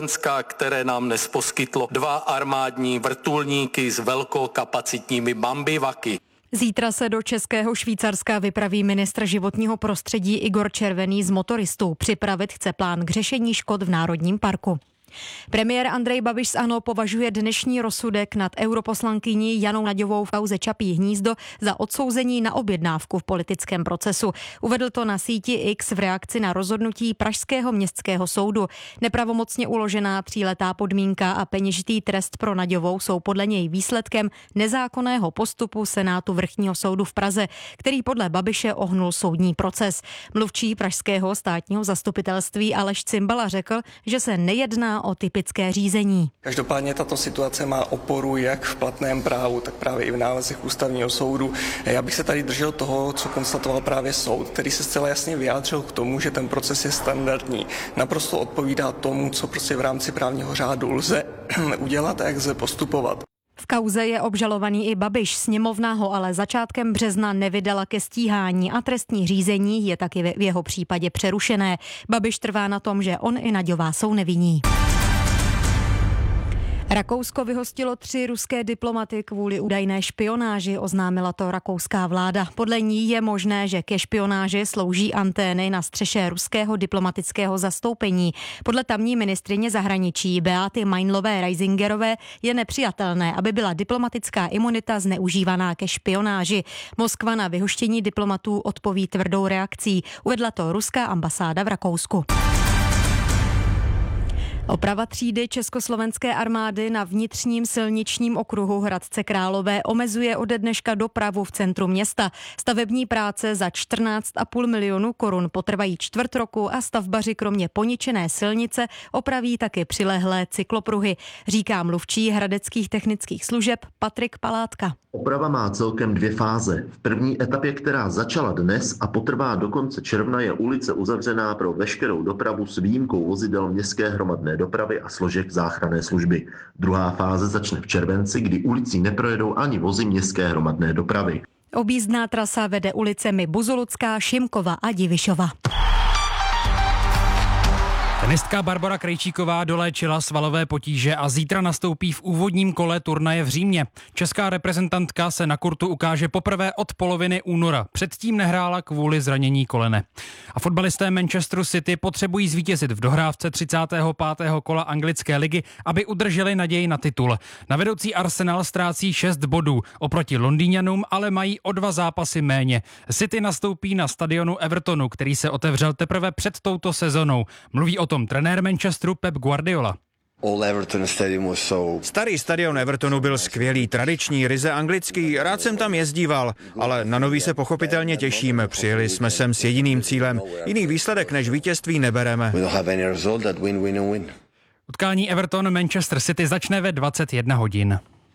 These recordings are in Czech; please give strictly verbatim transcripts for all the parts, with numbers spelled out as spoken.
které nám dnes poskytlo dva armádní vrtulníky s velkokapacitními bambivaky. Zítra se do Českého Švýcarska vypraví ministr životního prostředí Igor Červený z motoristů. Připravit chce plán k řešení škod v Národním parku. Premiér Andrej Babiš z ANO považuje dnešní rozsudek nad europoslankyní Janou Nagyovou v kauze Čapí hnízdo za odsouzení na objednávku v politickém procesu. Uvedl to na síti X v reakci na rozhodnutí Pražského městského soudu. Nepravomocně uložená tříletá podmínka a peněžitý trest pro Nagyovou jsou podle něj výsledkem nezákonného postupu Senátu Vrchního soudu v Praze, který podle Babiše ohnul soudní proces. Mluvčí pražského státního zastupitelství Aleš Cimbala řekl, že se nejedná o typické řízení. Každopádně tato situace má oporu jak v platném právu, tak právě i v nálezech ústavního soudu. Já bych se tady držel toho, co konstatoval právě soud, který se zcela jasně vyjádřil k tomu, že ten proces je standardní. Naprosto odpovídá tomu, co prostě v rámci právního řádu lze udělat a jak lze postupovat. V kauze je obžalovaný i Babiš, sněmovna ho ale začátkem března nevydala ke stíhání a trestní řízení je taky v jeho případě přerušené. Babiš trvá na tom, že on i Nagyová jsou nevinní. Rakousko vyhostilo tři ruské diplomaty kvůli údajné špionáži, oznámila to rakouská vláda. Podle ní je možné, že ke špionáži slouží antény na střeše ruského diplomatického zastoupení. Podle tamní ministryně zahraničí Beaty Meinlové-Reisingerové je nepřijatelné, aby byla diplomatická imunita zneužívaná ke špionáži. Moskva na vyhoštění diplomatů odpoví tvrdou reakcí, uvedla to ruská ambasáda v Rakousku. Oprava třídy československé armády na vnitřním silničním okruhu Hradce Králové omezuje ode dneška dopravu v centru města. Stavební práce za čtrnáct a půl milionu korun potrvají čtvrt roku a stavbaři kromě poničené silnice opraví taky přilehlé cyklopruhy, říká mluvčí hradeckých technických služeb Patrik Palátka. Oprava má celkem dvě fáze. V první etapě, která začala dnes a potrvá do konce června, je ulice uzavřená pro veškerou dopravu s výjimkou vozidel městské hromadné dopravy a složek záchranné služby. Druhá fáze začne v červenci, kdy ulicí neprojedou ani vozy městské hromadné dopravy. Objízdná trasa vede ulicemi Buzulucká, Šimkova a Divišova. Tenistka Barbora Krejčíková doléčila svalové potíže a zítra nastoupí v úvodním kole turnaje v Římě. Česká reprezentantka se na kurtu ukáže poprvé od poloviny února. Předtím nehrála kvůli zranění kolene. A fotbalisté Manchesteru City potřebují zvítězit v dohrávce třicátého pátého kola anglické ligy, aby udrželi naději na titul. Na vedoucí Arsenal ztrácí šest bodů. Oproti Londýňanům ale mají o dva zápasy méně. City nastoupí na stadionu Evertonu, který se otevřel teprve před touto sezonou. Mluví o tom trenér Manchesteru Pep Guardiola. Starý stadion Evertonu byl skvělý, tradiční, ryze anglický, rád jsem tam jezdíval, ale na nový se pochopitelně těším. Přijeli jsme sem s jediným cílem. Jiný výsledek než vítězství nebereme. Utkání Everton Manchester City začne ve dvacet jedna hodin.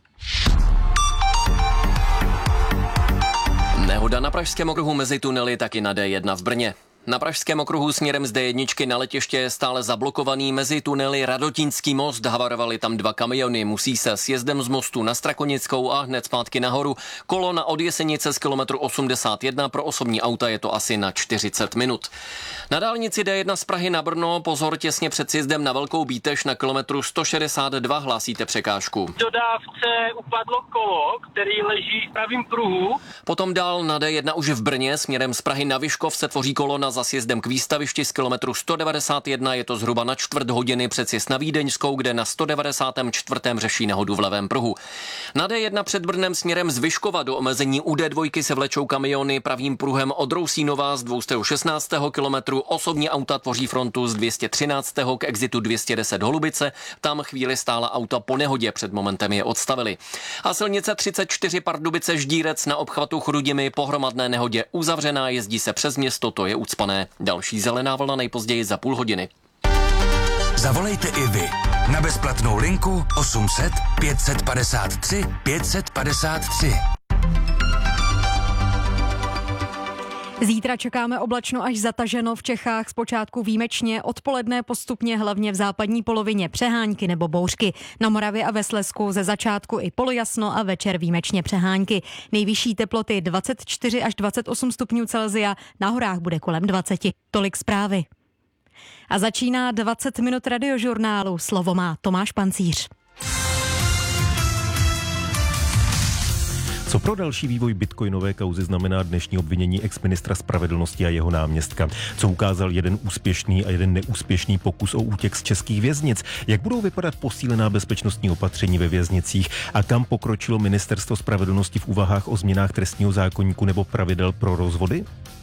Nehoda na pražském okruhu mezi tunely, taky na D jedna v Brně. Na pražském okruhu směrem z D jedna na letiště je stále zablokovaný mezi tunely Radotínský most. Havarovaly tam dva kamiony, musí se sjezdem z mostu na Strakonickou a hned zpátky nahoru. Kolona od Jesenice z kilometru osmdesát jedna, pro osobní auta je to asi na čtyřicet minut. Na dálnici D jedna z Prahy na Brno pozor těsně před sjezdem na Velkou Bíteš na kilometru sto šedesát dva hlásíte překážku. V dodávce upadlo kolo, který leží v pravém pruhu. Potom dál na D jedna už v Brně směrem z Prahy na Vyškov se tvoří kolona za sjezdem k výstavišti z kilometru sto devadesát jedna, je to zhruba na čtvrt hodiny před sjezd na Vídeňskou, kde na sto devadesát čtyři řeší nehodu v levém pruhu. Na D jedna před Brnem směrem z Vyškova do omezení u D dva se vlečou kamiony pravým pruhem od Rousínova z dvě stě šestnáct kilometrů, osobní auta tvoří frontu z dvě stě třináct k exitu dvě stě deset Holubice, tam chvíli stála auta po nehodě, před momentem je odstavili. A silnice třicet čtyři Pardubice Ždírec na obchvatu Chrudimi po hromadné nehodě uzavřená, jezdí se přes město, to je ucpané. Další zelená vlna nejpozději za půl hodiny. Zavolejte i vy na bezplatnou linku osm set pět set padesát tři pět set padesát tři. Zítra čekáme oblačno až zataženo, v Čechách zpočátku výjimečně, odpoledne postupně hlavně v západní polovině přehánky nebo bouřky. Na Moravě a ve Slezsku ze začátku i polojasno a večer výjimečně přehánky. Nejvyšší teploty dvacet čtyři až dvacet osm stupňů Celsia, na horách bude kolem dvacet. Tolik zprávy. A začíná dvacet minut radiožurnálu. Slovo má Tomáš Pancíř. Co pro další vývoj bitcoinové kauzy znamená dnešní obvinění exministra spravedlnosti a jeho náměstka? Co ukázal jeden úspěšný a jeden neúspěšný pokus o útěk z českých věznic? Jak budou vypadat posílená bezpečnostní opatření ve věznicích? A kam pokročilo ministerstvo spravedlnosti v úvahách o změnách trestního zákoníku nebo pravidel pro rozvody?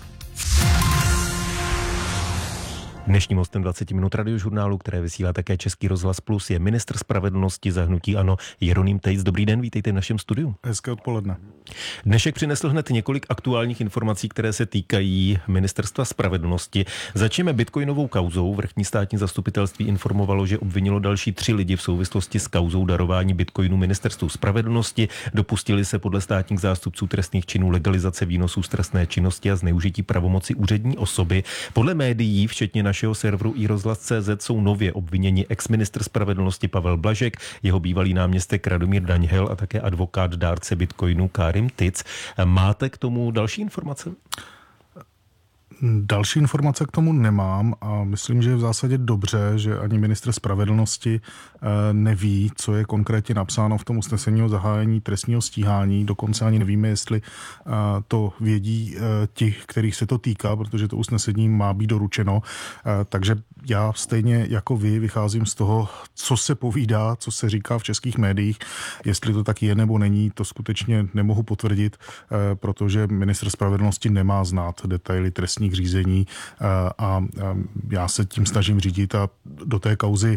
Dnešním hostem dvacet minut radiožurnálu, které vysílá také Český rozhlas Plus, je ministr spravedlnosti za hnutí ANO Jeroným Tejc. Dobrý den, vítejte v našem studiu. Hezké odpoledne. Dnešek přinesl hned několik aktuálních informací, které se týkají ministerstva spravedlnosti. Začneme bitcoinovou kauzou. Vrchní státní zastupitelství informovalo, že obvinilo další tři lidi v souvislosti s kauzou darování bitcoinu ministerstvu spravedlnosti. Dopustili se podle státních zástupců trestných činů legalizace výnosů z trestné činnosti a zneužití pravomoci úřední osoby. Podle médií, včetně našeho serveru iRozhlas tečka cé zet, jsou nově obviněni exministr spravedlnosti Pavel Blažek, jeho bývalý náměstek Radomír Daňhel a také advokát dárce bitcoinu Karim Tic. Máte k tomu další informace? Další informace k tomu nemám a myslím, že je v zásadě dobře, že ani ministr spravedlnosti neví, co je konkrétně napsáno v tom usnesení o zahájení trestního stíhání. Dokonce ani nevíme, jestli to vědí ti, kterých se to týká, protože to usnesení má být doručeno. Takže já stejně jako vy vycházím z toho, co se povídá, co se říká v českých médiích. Jestli to tak je nebo není, to skutečně nemohu potvrdit, protože ministr spravedlnosti nemá znát detaily trestních řízení a já se tím snažím řídit a do té kauzy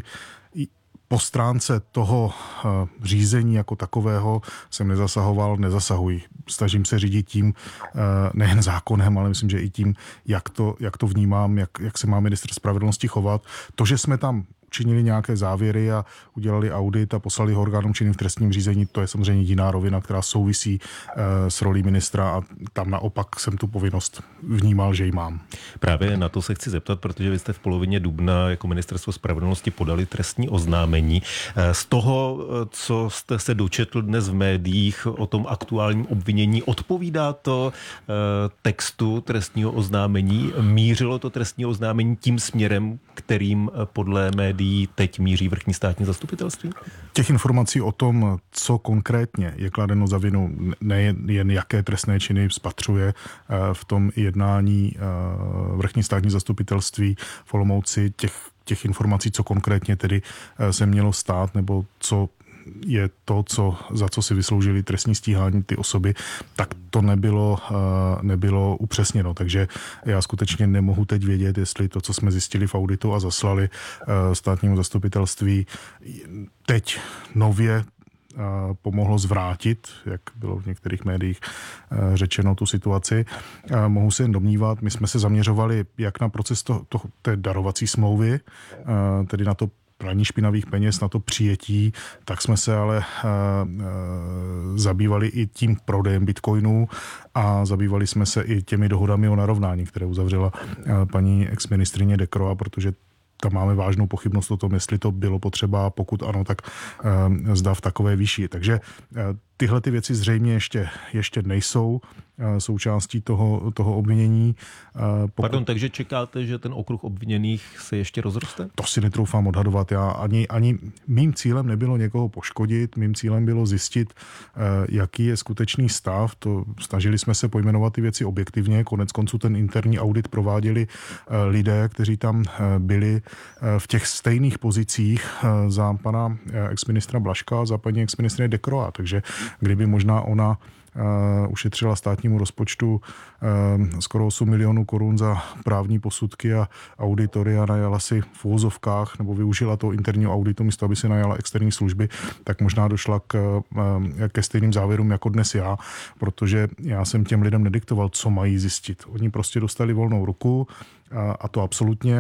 po stránce toho řízení jako takového jsem nezasahoval, nezasahuji. Snažím se řídit tím nejen zákonem, ale myslím, že i tím, jak to, jak to vnímám, jak, jak se má ministr spravedlnosti chovat. To, že jsme tam učinili nějaké závěry a udělali audit a poslali ho orgánům činným v trestním řízení, to je samozřejmě jiná rovina, která souvisí e, s rolí ministra a tam naopak jsem tu povinnost vnímal, že ji mám. Právě na to se chci zeptat, protože vy jste v polovině dubna jako ministerstvo spravedlnosti podali trestní oznámení. Z toho, co jste se dočetl dnes v médiích o tom aktuálním obvinění, odpovídá to e, textu trestního oznámení? Mířilo to trestní oznámení tím směrem, kterým podle médií teď míří vrchní státní zastupitelství? Těch informací o tom, co konkrétně je kladeno za vinu, nejen jaké trestné činy spatřuje v tom jednání vrchní státní zastupitelství v Olomouci, těch, těch informací, co konkrétně tedy se mělo stát, nebo co je to, co, za co si vysloužili trestní stíhání ty osoby, tak to nebylo, nebylo upřesněno. Takže já skutečně nemohu teď vědět, jestli to, co jsme zjistili v auditu a zaslali státnímu zastupitelství, teď nově pomohlo zvrátit, jak bylo v některých médiích řečeno, tu situaci. Mohu se jen domnívat, my jsme se zaměřovali jak na proces to, to, té darovací smlouvy, tedy na to praní špinavých peněz, na to přijetí, tak jsme se ale uh, uh, zabývali i tím prodejem bitcoinů a zabývali jsme se i těmi dohodami o narovnání, které uzavřela uh, paní exministrině Decroix, protože tam máme vážnou pochybnost o tom, jestli to bylo potřeba, pokud ano, tak uh, zda v takové výši. Takže uh, tyhle ty věci zřejmě ještě, ještě nejsou součástí toho, toho obvinění. Pokud... Pardon, takže čekáte, že ten okruh obviněných se ještě rozroste? To si netroufám odhadovat. Já ani, ani mým cílem nebylo někoho poškodit, mým cílem bylo zjistit, jaký je skutečný stav. To, snažili jsme se pojmenovat ty věci objektivně. Konec konců ten interní audit prováděli lidé, kteří tam byli v těch stejných pozicích za pana exministra Blažka a za paní exministrině Decroix. Takže kdyby možná ona Uh, ušetřila státnímu rozpočtu uh, skoro osm milionů korun za právní posudky a auditory a najala si v uvozovkách nebo využila to interního auditu místo, aby si najala externí služby, tak možná došla k, uh, ke stejným závěrům jako dnes já, protože já jsem těm lidem nediktoval, co mají zjistit. Oni prostě dostali volnou ruku, a to absolutně,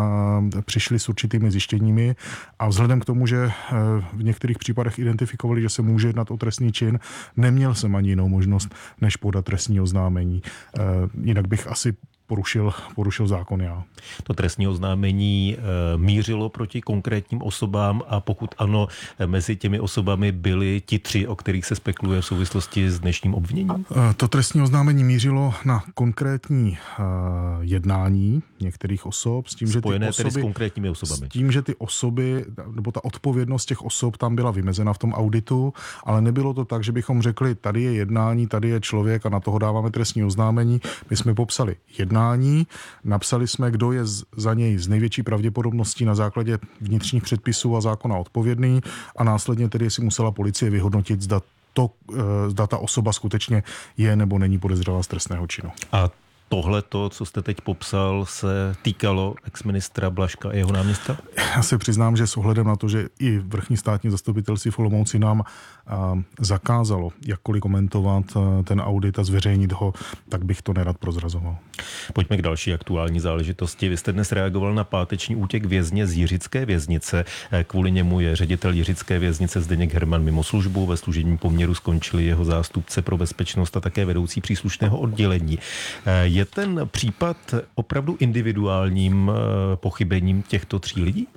přišli s určitými zjištěními a vzhledem k tomu, že v některých případech identifikovali, že se může jednat o trestný čin, neměl jsem ani jinou možnost, než podat trestní oznámení. Jinak bych asi porušil, porušil zákon já. To trestní oznámení e, mířilo proti konkrétním osobám a pokud ano, mezi těmi osobami byli ti tři, o kterých se spekuluje v souvislosti s dnešním obviněním? E, to trestní oznámení mířilo na konkrétní e, jednání některých osob. S tím, Spojené že ty osoby, tedy s konkrétními osobami. S tím, že ty osoby, nebo ta odpovědnost těch osob tam byla vymezena v tom auditu, ale nebylo to tak, že bychom řekli, tady je jednání, tady je člověk a na toho dáváme trestní oznámení. My jsme popsali jednání, napsali jsme, kdo je za něj z největší pravděpodobností na základě vnitřních předpisů a zákona odpovědný a následně tedy si musela policie vyhodnotit, zda, to, zda ta osoba skutečně je nebo není podezřelá z trestného činu. A tohle to, co jste teď popsal, se týkalo exministra Blažka a jeho náměstka? Já se přiznám, že s ohledem na to, že i vrchní státní zastupitelství v Olomouci nám a, zakázalo jakkoliv komentovat a, ten audit a zveřejnit ho, tak bych to nerad prozrazoval. Pojďme k další aktuální záležitosti. Vy jste dnes reagoval na páteční útěk vězně z Jiřické věznice. Kvůli němu je ředitel Jiřické věznice Zdeněk Herman mimo službu. Ve služebním poměru skončili jeho zástupce pro bezpečnost a také vedoucí příslušného oddělení. Je ten případ opravdu individuálním pochybením těchto tří lidí?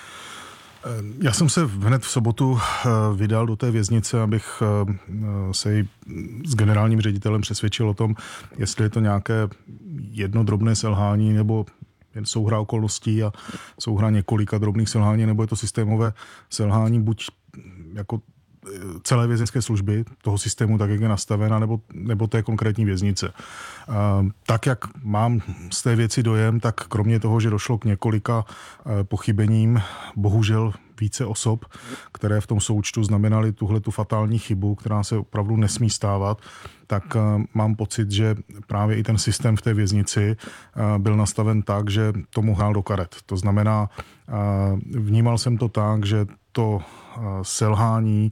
Já jsem se hned v sobotu vydal do té věznice, abych se s generálním ředitelem přesvědčil o tom, jestli je to nějaké jedno drobné selhání nebo jen souhra okolností a souhra několika drobných selhání, nebo je to systémové selhání buď jako celé vězeňské služby, toho systému, tak jak je nastavena, nebo, nebo té konkrétní věznice. Tak, jak mám z té věci dojem, tak kromě toho, že došlo k několika pochybením, bohužel více osob, které v tom součtu znamenaly tuhle tu fatální chybu, která se opravdu nesmí stávat, tak mám pocit, že právě i ten systém v té věznici byl nastaven tak, že tomu hrál do karet. To znamená, vnímal jsem to tak, že to selhání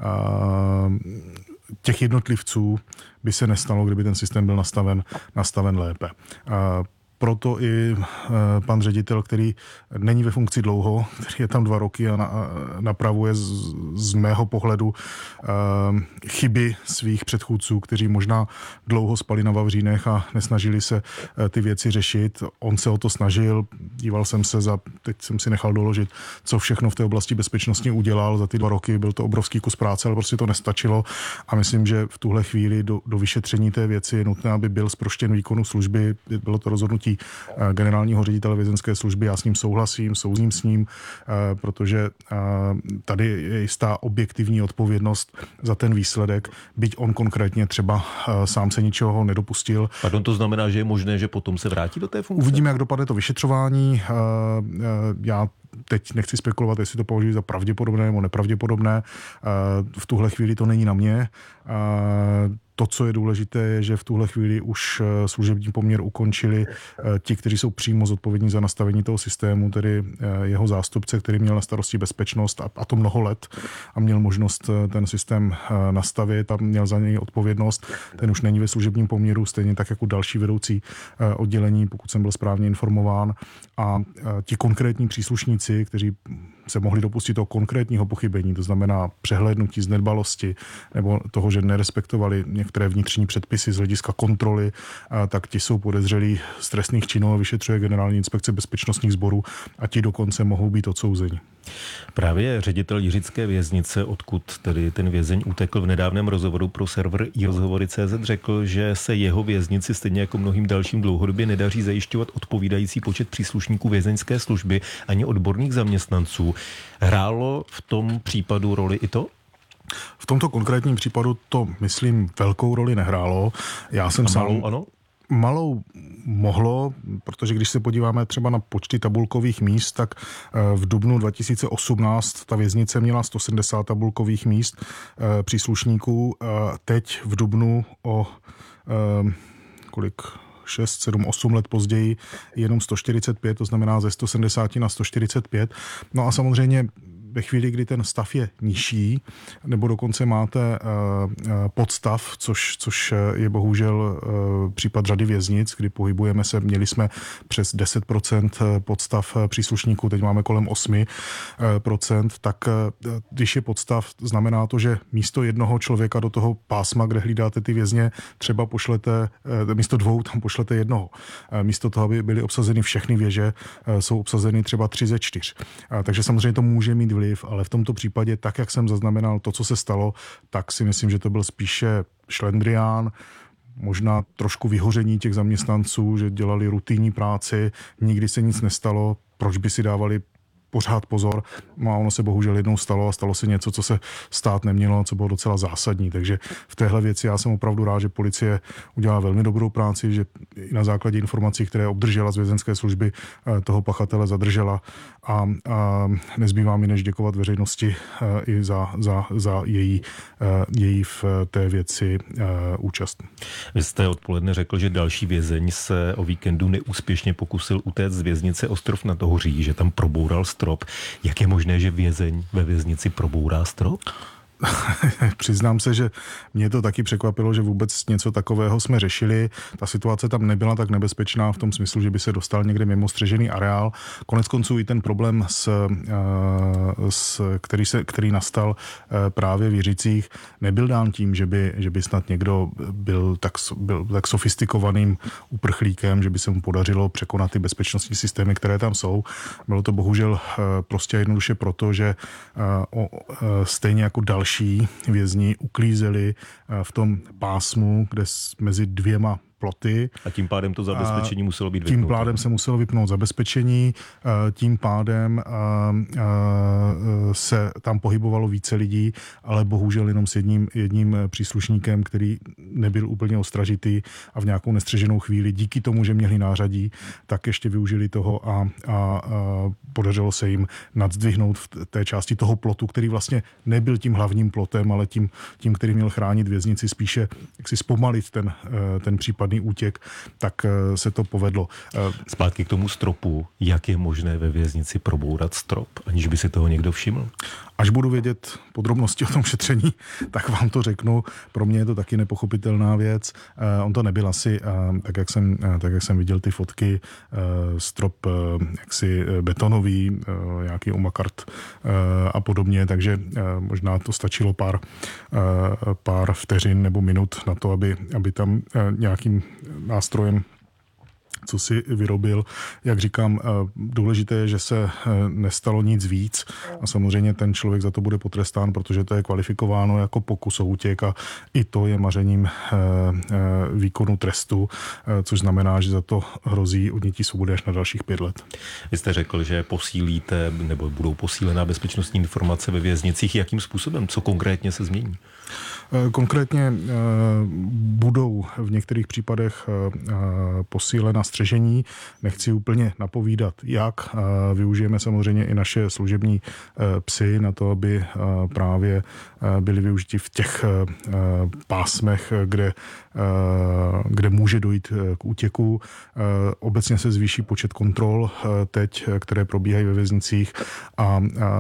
těch jednotlivců by se nestalo, kdyby ten systém byl nastaven, nastaven lépe. Proto i pan ředitel, který není ve funkci dlouho, který je tam dva roky a napravuje z, z mého pohledu chyby svých předchůdců, kteří možná dlouho spali na vavřínech a nesnažili se ty věci řešit. On se o to snažil, díval jsem se za, teď jsem si nechal doložit, co všechno v té oblasti bezpečnosti udělal za ty dva roky. Byl to obrovský kus práce, ale prostě to nestačilo a myslím, že v tuhle chvíli do, do vyšetření té věci je nutné, aby byl zproštěn výkonu služby. Bylo to rozhodnutí generálního ředitele vězeňské služby. Já s ním souhlasím, souzním s ním, protože tady je jistá objektivní odpovědnost za ten výsledek, byť on konkrétně třeba sám se ničeho nedopustil. Pardon, to znamená, že je možné, že potom se vrátí do té funkce? Uvidíme, jak dopadne to vyšetřování. Já teď nechci spekulovat, jestli to považuji za pravděpodobné nebo nepravděpodobné. V tuhle chvíli to není na mě. To, co je důležité, je, že v tuhle chvíli už služební poměr ukončili ti, kteří jsou přímo zodpovědní za nastavení toho systému, tedy jeho zástupce, který měl na starosti bezpečnost a, a to mnoho let a měl možnost ten systém nastavit a měl za něj odpovědnost. Ten už není ve služebním poměru, stejně tak jako další vedoucí oddělení, pokud jsem byl správně informován. A ti konkrétní příslušníci, kteří se mohli dopustit toho konkrétního pochybení, to znamená přehlédnutí z nedbalosti nebo toho, že nerespektovali některé vnitřní předpisy z hlediska kontroly, tak ti jsou podezřelí z trestných činů a vyšetřuje Generální inspekce bezpečnostních sborů a ti dokonce mohou být odsouzeni. Právě ředitel Jiřické věznice, odkud tedy ten vězeň utekl, v nedávném rozhovoru pro server i rozhovory tečka cé zet řekl, že se jeho věznici stejně jako mnohým dalším dlouhodobě nedaří zajišťovat odpovídající počet příslušníků vězeňské služby ani odborných zaměstnanců. Hrálo v tom případu roli i to? V tomto konkrétním případu to, myslím, velkou roli nehrálo. Já jsem A malou, sám... ano? Malou mohlo, protože když se podíváme třeba na počty tabulkových míst, tak v dubnu dva tisíce osmnáct ta věznice měla sto sedmdesát tabulkových míst příslušníků. Teď v dubnu o kolik... šest, sedm, osm let později jenom sto čtyřicet pět, to znamená ze sto sedmdesát na sto čtyřicet pět. No a samozřejmě ve chvíli, kdy ten stav je nižší, nebo dokonce máte podstav, což, což je bohužel případ řady věznic, kdy pohybujeme se, měli jsme přes deset procent podstav příslušníků, teď máme kolem osm procent, tak když je podstav, znamená to, že místo jednoho člověka do toho pásma, kde hlídáte ty vězně, třeba pošlete, místo dvou tam pošlete jednoho. Místo toho, aby byly obsazeny všechny věže, jsou obsazeny třeba tři ze čtyř. Takže samozřejmě to může mít vliv, ale v tomto případě, tak jak jsem zaznamenal to, co se stalo, tak si myslím, že to byl spíše šlendrián, možná trošku vyhoření těch zaměstnanců, že dělali rutinní práci, nikdy se nic nestalo, proč by si dávali pořád pozor. No a ono se bohužel jednou stalo a stalo se něco, co se stát nemělo, co bylo docela zásadní. Takže v téhle věci já jsem opravdu rád, že policie udělala velmi dobrou práci, že i na základě informací, které obdržela z vězenské služby, toho pachatele zadržela a, a nezbývá mi než děkovat veřejnosti i za, za, za její, její v té věci účast. Vy jste odpoledne řekl, že další vězeň se o víkendu neúspěšně pokusil utéct z věznice Ostrov nad Ohří, že tam proboural strop. Jak je možné, že vězeň ve věznici probourá strop? Přiznám se, že mě to taky překvapilo, že vůbec něco takového jsme řešili. Ta situace tam nebyla tak nebezpečná v tom smyslu, že by se dostal někde mimo střežený areál. Konec konců i ten problém, s, s, který, se, který nastal právě v Jiřicích, nebyl dán tím, že by, že by snad někdo byl tak, byl tak sofistikovaným uprchlíkem, že by se mu podařilo překonat ty bezpečnostní systémy, které tam jsou. Bylo to bohužel prostě jednoduše proto, že stejně jako další vězni uklízeli v tom pásmu, kde mezi dvěma ploty. A tím pádem to zabezpečení muselo být vypnuté. Tím pádem se muselo vypnout zabezpečení, tím pádem se tam pohybovalo více lidí, ale bohužel jenom s jedním, jedním příslušníkem, který nebyl úplně ostražitý a v nějakou nestřeženou chvíli díky tomu, že měli nářadí, tak ještě využili toho a, a, a podařilo se jim nadzdvihnout v té části toho plotu, který vlastně nebyl tím hlavním plotem, ale tím, tím který měl chránit věznici, spíše jak si zpomalit ten, ten případný útěk, tak se to povedlo. Zpátky k tomu stropu. Jak je možné ve věznici probourat strop, aniž by si toho někdo všiml? Až budu vědět podrobnosti o tom šetření, tak vám to řeknu. Pro mě je to taky nepochopitelná věc. On to nebyl asi, tak jak jsem, tak jak jsem viděl ty fotky, strop jaksi betonový, nějaký umakart a podobně, takže možná to stačilo pár, pár vteřin nebo minut na to, aby, aby tam nějakým nástrojem co si vyrobil. Jak říkám, důležité je, že se nestalo nic víc a samozřejmě ten člověk za to bude potrestán, protože to je kvalifikováno jako pokus o útěk a i to je mařením výkonu trestu, což znamená, že za to hrozí odnětí svobody až na dalších pět let. Vy jste řekl, že posílíte nebo budou posílená bezpečnostní informace ve věznicích. Jakým způsobem? Co konkrétně se změní? Konkrétně budou v některých případech posílena střežení. Nechci úplně napovídat, jak. Využijeme samozřejmě i naše služební psy na to, aby právě byli využiti v těch pásmech, kde, kde může dojít k útěku. Obecně se zvýší počet kontrol teď, které probíhají ve věznicích a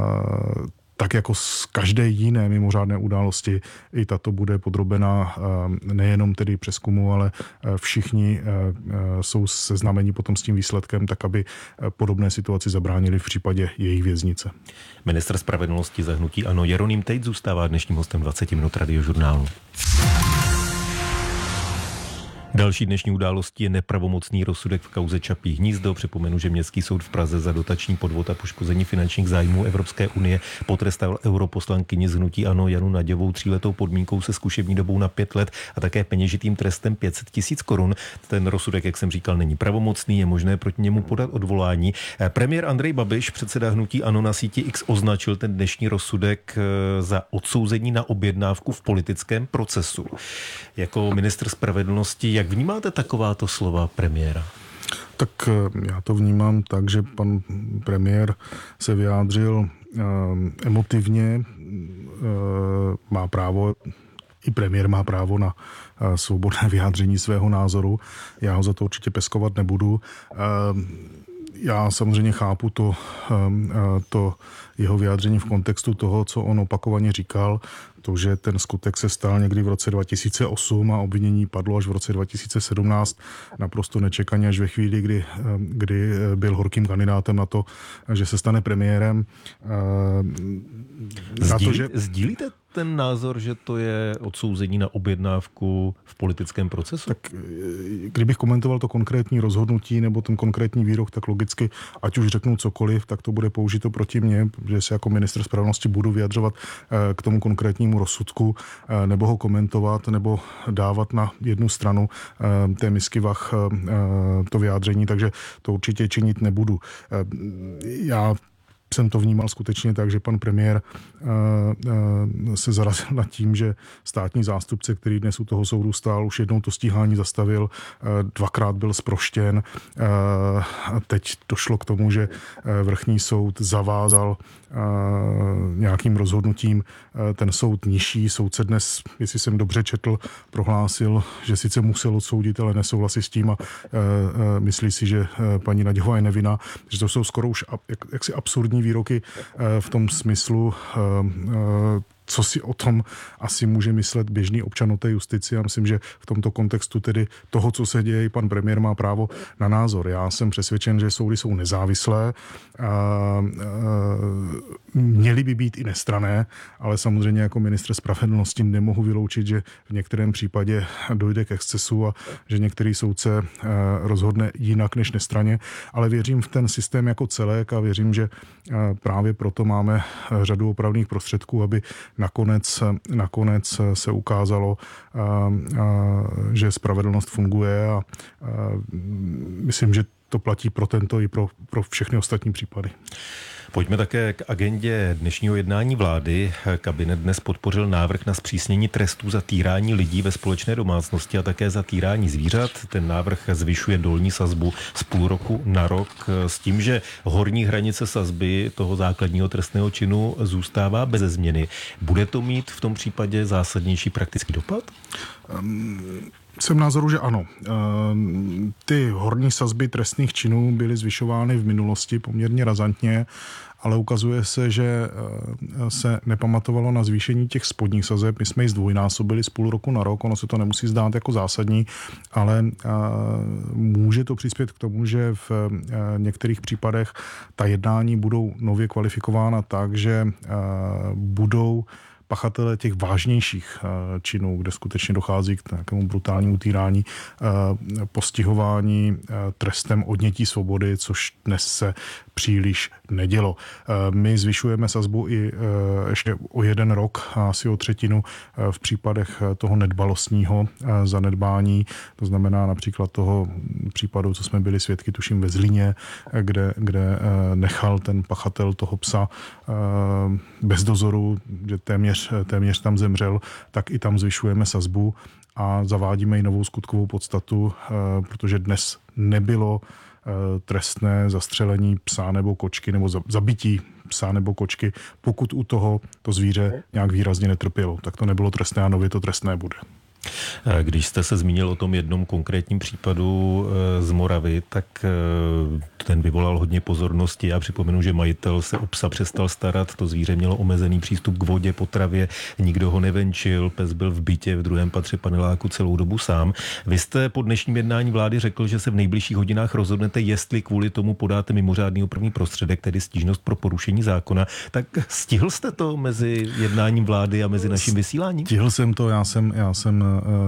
tak jako z každé jiné mimořádné události, i tato bude podrobena nejenom tedy přezkumu, ale všichni jsou seznameni potom s tím výsledkem, tak aby podobné situaci zabránili v případě jejich věznice. Ministr spravedlnosti za hnutí ANO Jeroným Tejc zůstává dnešním hostem dvacet minut Radiožurnálu. Další dnešní událostí je nepravomocný rozsudek v kauze Čapí hnízdo. Připomenu, že Městský soud v Praze za dotační podvod a poškození finančních zájmů Evropské unie potrestal europoslankyni z hnutí ANO Janu Naďovou tříletou podmínkou se zkušební dobou na pět let a také peněžitým trestem pět set tisíc korun. Ten rozsudek, jak jsem říkal, není pravomocný, je možné proti němu podat odvolání. Premiér Andrej Babiš, předseda hnutí ANO, na síti X označil ten dnešní rozsudek za odsouzení na objednávku v politickém procesu. Jako ministr spravedlnosti, jak vnímáte takováto slova premiéra? Tak já to vnímám tak, že pan premiér se vyjádřil eh, emotivně, eh, má právo, i premiér má právo na eh, svobodné vyjádření svého názoru. Já ho za to určitě peskovat nebudu. Eh, Já samozřejmě chápu to, to jeho vyjádření v kontextu toho, co on opakovaně říkal, to, že ten skutek se stal někdy v roce dva tisíce osm a obvinění padlo až v roce dva tisíce sedmnáct, naprosto nečekaně až ve chvíli, kdy, kdy byl horkým kandidátem na to, že se stane premiérem. Sdílí, to, že... Sdílíte ten názor, že to je odsouzení na objednávku v politickém procesu? Tak kdybych komentoval to konkrétní rozhodnutí nebo ten konkrétní výrok, tak logicky, ať už řeknu cokoliv, tak to bude použito proti mně, že se jako ministr spravedlnosti budu vyjadřovat k tomu konkrétnímu rozsudku, nebo ho komentovat, nebo dávat na jednu stranu té misky vah to vyjádření, takže to určitě činit nebudu. Já jsem to vnímal skutečně tak, že pan premiér uh, uh, se zarazil nad tím, že státní zástupce, který dnes u toho soudu stál, už jednou to stíhání zastavil, uh, dvakrát byl zproštěn. Uh, a teď došlo k tomu, že uh, vrchní soud zavázal uh, nějakým rozhodnutím uh, ten soud nižší. Soudce dnes, jestli jsem dobře četl, prohlásil, že sice musel odsoudit, ale nesouhlasí s tím a uh, uh, myslí si, že uh, paní Nagyová je nevinná. Že to jsou skoro už jak, jaksi absurdní výroky v tom smyslu, co si o tom asi může myslet běžný občan o té justici. Já myslím, že v tomto kontextu tedy toho, co se děje, pan premiér má právo na názor. Já jsem přesvědčen, že soudy jsou nezávislé, měly by být i nestranné, ale samozřejmě jako ministr spravedlnosti nemohu vyloučit, že v některém případě dojde k excesu a že některý soudce rozhodne jinak než nestranně, ale věřím v ten systém jako celek a věřím, že právě proto máme řadu opravných prostředků, aby nakonec, nakonec se ukázalo, že spravedlnost funguje a myslím, že to platí pro tento i pro, pro všechny ostatní případy. Pojďme také k agendě dnešního jednání vlády. Kabinet dnes podpořil návrh na zpřísnění trestů za týrání lidí ve společné domácnosti a také za týrání zvířat. Ten návrh zvyšuje dolní sazbu z půl roku na rok s tím, že horní hranice sazby toho základního trestného činu zůstává beze změny. Bude to mít v tom případě zásadnější praktický dopad? Um... Jsem názoru, že ano. Ty horní sazby trestných činů byly zvyšovány v minulosti poměrně razantně, ale ukazuje se, že se nepamatovalo na zvýšení těch spodních sazeb. My jsme ji zdvojnásobili z půl roku na rok, ono se to nemusí zdát jako zásadní, ale může to přispět k tomu, že v některých případech ta jednání budou nově kvalifikována tak, že budou pachatele těch vážnějších činů, kde skutečně dochází k nějakému brutálnímu týrání, postihování trestem odnětí svobody, což dnes se příliš nedělo. My zvyšujeme sazbu i ještě o jeden rok, asi o třetinu v případech toho nedbalostního zanedbání. To znamená například toho případu, co jsme byli svědky, tuším ve Zlíně, kde, kde nechal ten pachatel toho psa bez dozoru, že téměř, téměř tam zemřel, tak i tam zvyšujeme sazbu a zavádíme i novou skutkovou podstatu, protože dnes nebylo trestné zastřelení psa nebo kočky nebo zabití psa nebo kočky, pokud u toho to zvíře nějak výrazně netrpělo. Tak to nebylo trestné a nově to trestné bude. Když jste se zmínil o tom jednom konkrétním případu z Moravy, tak ten vyvolal hodně pozornosti. Já připomenu, že majitel se o psa přestal starat, to zvíře mělo omezený přístup k vodě, potravě, nikdo ho nevenčil, pes byl v bytě v druhém patře paneláku celou dobu sám. Vy jste po dnešním jednání vlády řekl, že se v nejbližších hodinách rozhodnete, jestli kvůli tomu podáte mimořádný opravný prostředek, tedy stížnost pro porušení zákona. Tak stihl jste to mezi jednáním vlády a mezi naším vysíláním? Stihl jsem to, já jsem, já jsem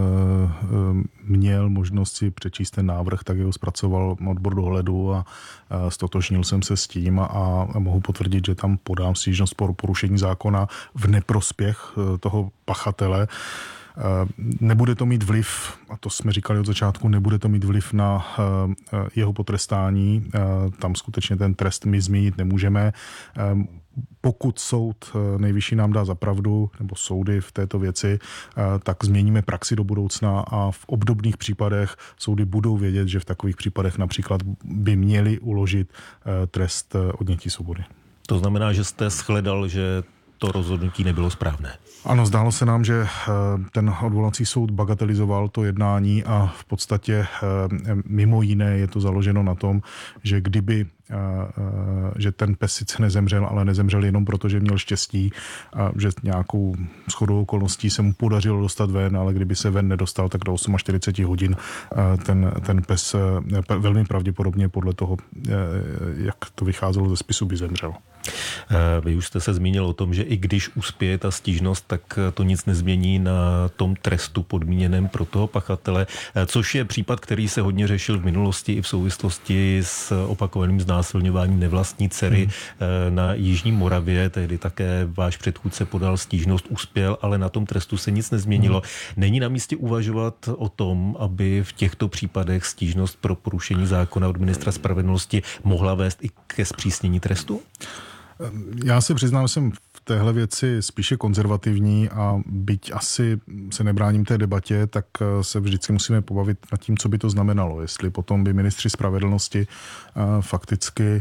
měl možnost si přečíst ten návrh, tak jeho zpracoval odbor dohledu a stotožnil jsem se s tím a, a mohu potvrdit, že tam podám stížnost pro porušení zákona v neprospěch toho pachatele. Nebude to mít vliv, a to jsme říkali od začátku, nebude to mít vliv na jeho potrestání. Tam skutečně ten trest my změnit nemůžeme. Pokud soud nejvyšší nám dá za pravdu, nebo soudy v této věci, tak změníme praxi do budoucna a v obdobných případech soudy budou vědět, že v takových případech například by měli uložit trest odnětí svobody. To znamená, že jste shledal, že to rozhodnutí nebylo správné. Ano, zdálo se nám, že ten odvolací soud bagatelizoval to jednání a v podstatě mimo jiné je to založeno na tom, že kdyby že ten pes sice nezemřel, ale nezemřel jenom proto, že měl štěstí a že nějakou shodou okolností se mu podařilo dostat ven, ale kdyby se ven nedostal, tak do čtyřicet osm hodin ten, ten pes velmi pravděpodobně podle toho, jak to vycházelo ze spisu, by zemřel. Vy už jste se zmínil o tom, že i když uspěje ta stížnost, tak to nic nezmění na tom trestu podmíněném pro toho pachatele, což je případ, který se hodně řešil v minulosti i v souvislosti s opakovaným znásilňováním nevlastní dcery hmm. na Jižní Moravě. Tehdy také váš předchůdce podal stížnost, uspěl, ale na tom trestu se nic nezměnilo. Hmm. Není na místě uvažovat o tom, aby v těchto případech stížnost pro porušení zákona od ministra spravedlnosti mohla vést i ke zpřísnění trestu? Já se přiznám, že jsem v téhle věci spíše konzervativní a byť asi se nebráním té debatě, tak se vždycky musíme pobavit nad tím, co by to znamenalo. Jestli potom by ministři spravedlnosti fakticky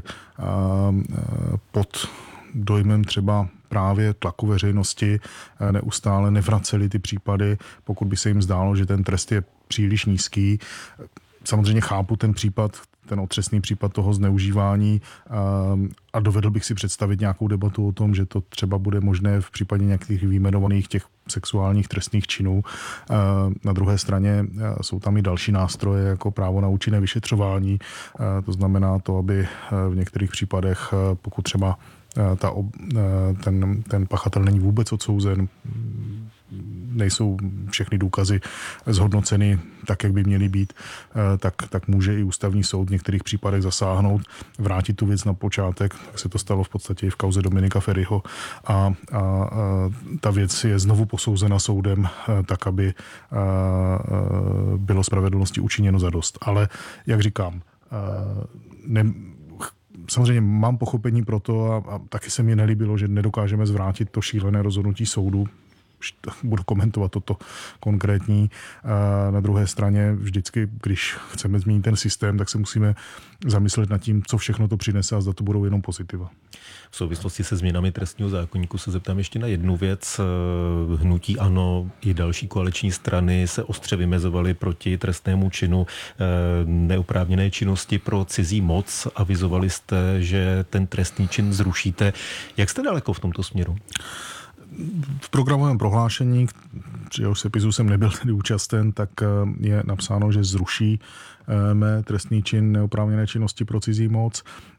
pod dojmem třeba právě tlaku veřejnosti neustále nevraceli ty případy, pokud by se jim zdálo, že ten trest je příliš nízký. Samozřejmě chápu ten případ, ten otřesný případ toho zneužívání a dovedl bych si představit nějakou debatu o tom, že to třeba bude možné v případě nějakých vyjmenovaných těch sexuálních trestných činů. Na druhé straně jsou tam i další nástroje, jako právo na účinné vyšetřování. To znamená to, aby v některých případech, pokud třeba ta, ten, ten pachatel není vůbec odsouzen, nejsou všechny důkazy zhodnoceny tak, jak by měly být, tak, tak může i ústavní soud v některých případech zasáhnout, vrátit tu věc na počátek. Tak se to stalo v podstatě i v kauze Dominika Feriho a, a, a ta věc je znovu posouzena soudem tak, aby a, a, bylo spravedlnosti učiněno zadost. Ale, jak říkám, ne, samozřejmě mám pochopení pro to a, a taky se mi nelíbilo, že nedokážeme zvrátit to šílené rozhodnutí soudu. Budu komentovat toto konkrétní. Na druhé straně vždycky, když chceme změnit ten systém, tak se musíme zamyslet nad tím, co všechno to přinese a zda to budou jenom pozitiva. V souvislosti se změnami trestního zákoníku se zeptám ještě na jednu věc. Hnutí ANO i další koaliční strany se ostře vymezovaly proti trestnému činu neoprávněné činnosti pro cizí moc. Avizovali jste, že ten trestný čin zrušíte. Jak jste daleko v tomto směru? V programovém prohlášení, jehož sepisu jsem nebyl tedy účasten, tak je napsáno, že zruší mé trestný čin neoprávněné činnosti pro cizí moc.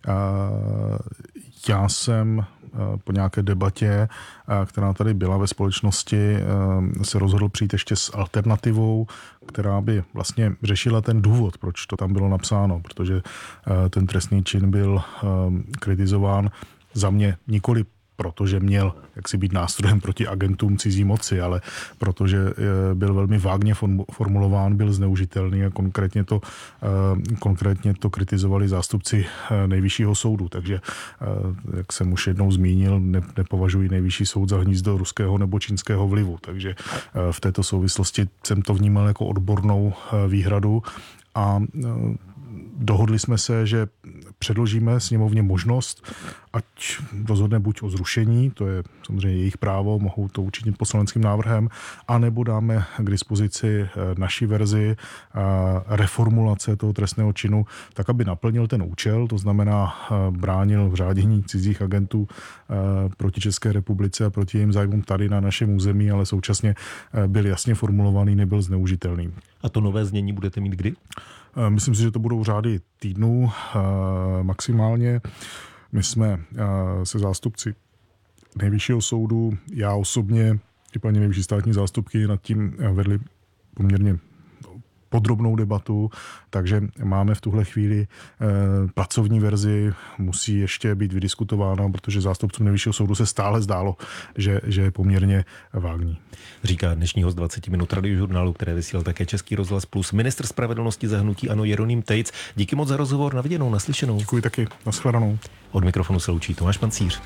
Já jsem po nějaké debatě, která tady byla ve společnosti, se rozhodl přijít ještě s alternativou, která by vlastně řešila ten důvod, proč to tam bylo napsáno, protože ten trestný čin byl kritizován za mě nikoli protože měl jaksi být nástrojem proti agentům cizí moci, ale protože byl velmi vágně formulován, byl zneužitelný a konkrétně to, konkrétně to kritizovali zástupci Nejvyššího soudu. Takže, jak jsem už jednou zmínil, ne, nepovažuji Nejvyšší soud za hnízdo ruského nebo čínského vlivu. Takže v této souvislosti jsem to vnímal jako odbornou výhradu a dohodli jsme se, že předložíme sněmovně možnost, ať rozhodne buď o zrušení, to je samozřejmě jejich právo, mohou to učinit poslaneckým návrhem, anebo dáme k dispozici naši verzi reformulace toho trestného činu, tak, aby naplnil ten účel, to znamená bránil v řádění cizích agentů proti České republice a proti jejím zájmům tady na našem území, ale současně byl jasně formulovaný, nebyl zneužitelný. A to nové znění budete mít kdy? Myslím si, že to budou řády týdnů maximálně. My jsme se zástupci Nejvyššího soudu, já osobně i paní nejvyšší státní zástupky nad tím vedli poměrně podrobnou debatu, takže máme v tuhle chvíli eh, pracovní verzi, musí ještě být vydiskutována, protože zástupcům Nejvyššího soudu se stále zdálo, že, že je poměrně vágní. Říká dnešní host dvacet minut radiožurnálu, které vysílal také Český rozhlas Plus, ministr spravedlnosti za hnutí ANO Jeroným Tejc. Díky moc za rozhovor, na viděnou, naslyšenou. Děkuji taky, nashledanou. Od mikrofonu se loučí Tomáš Pancíř.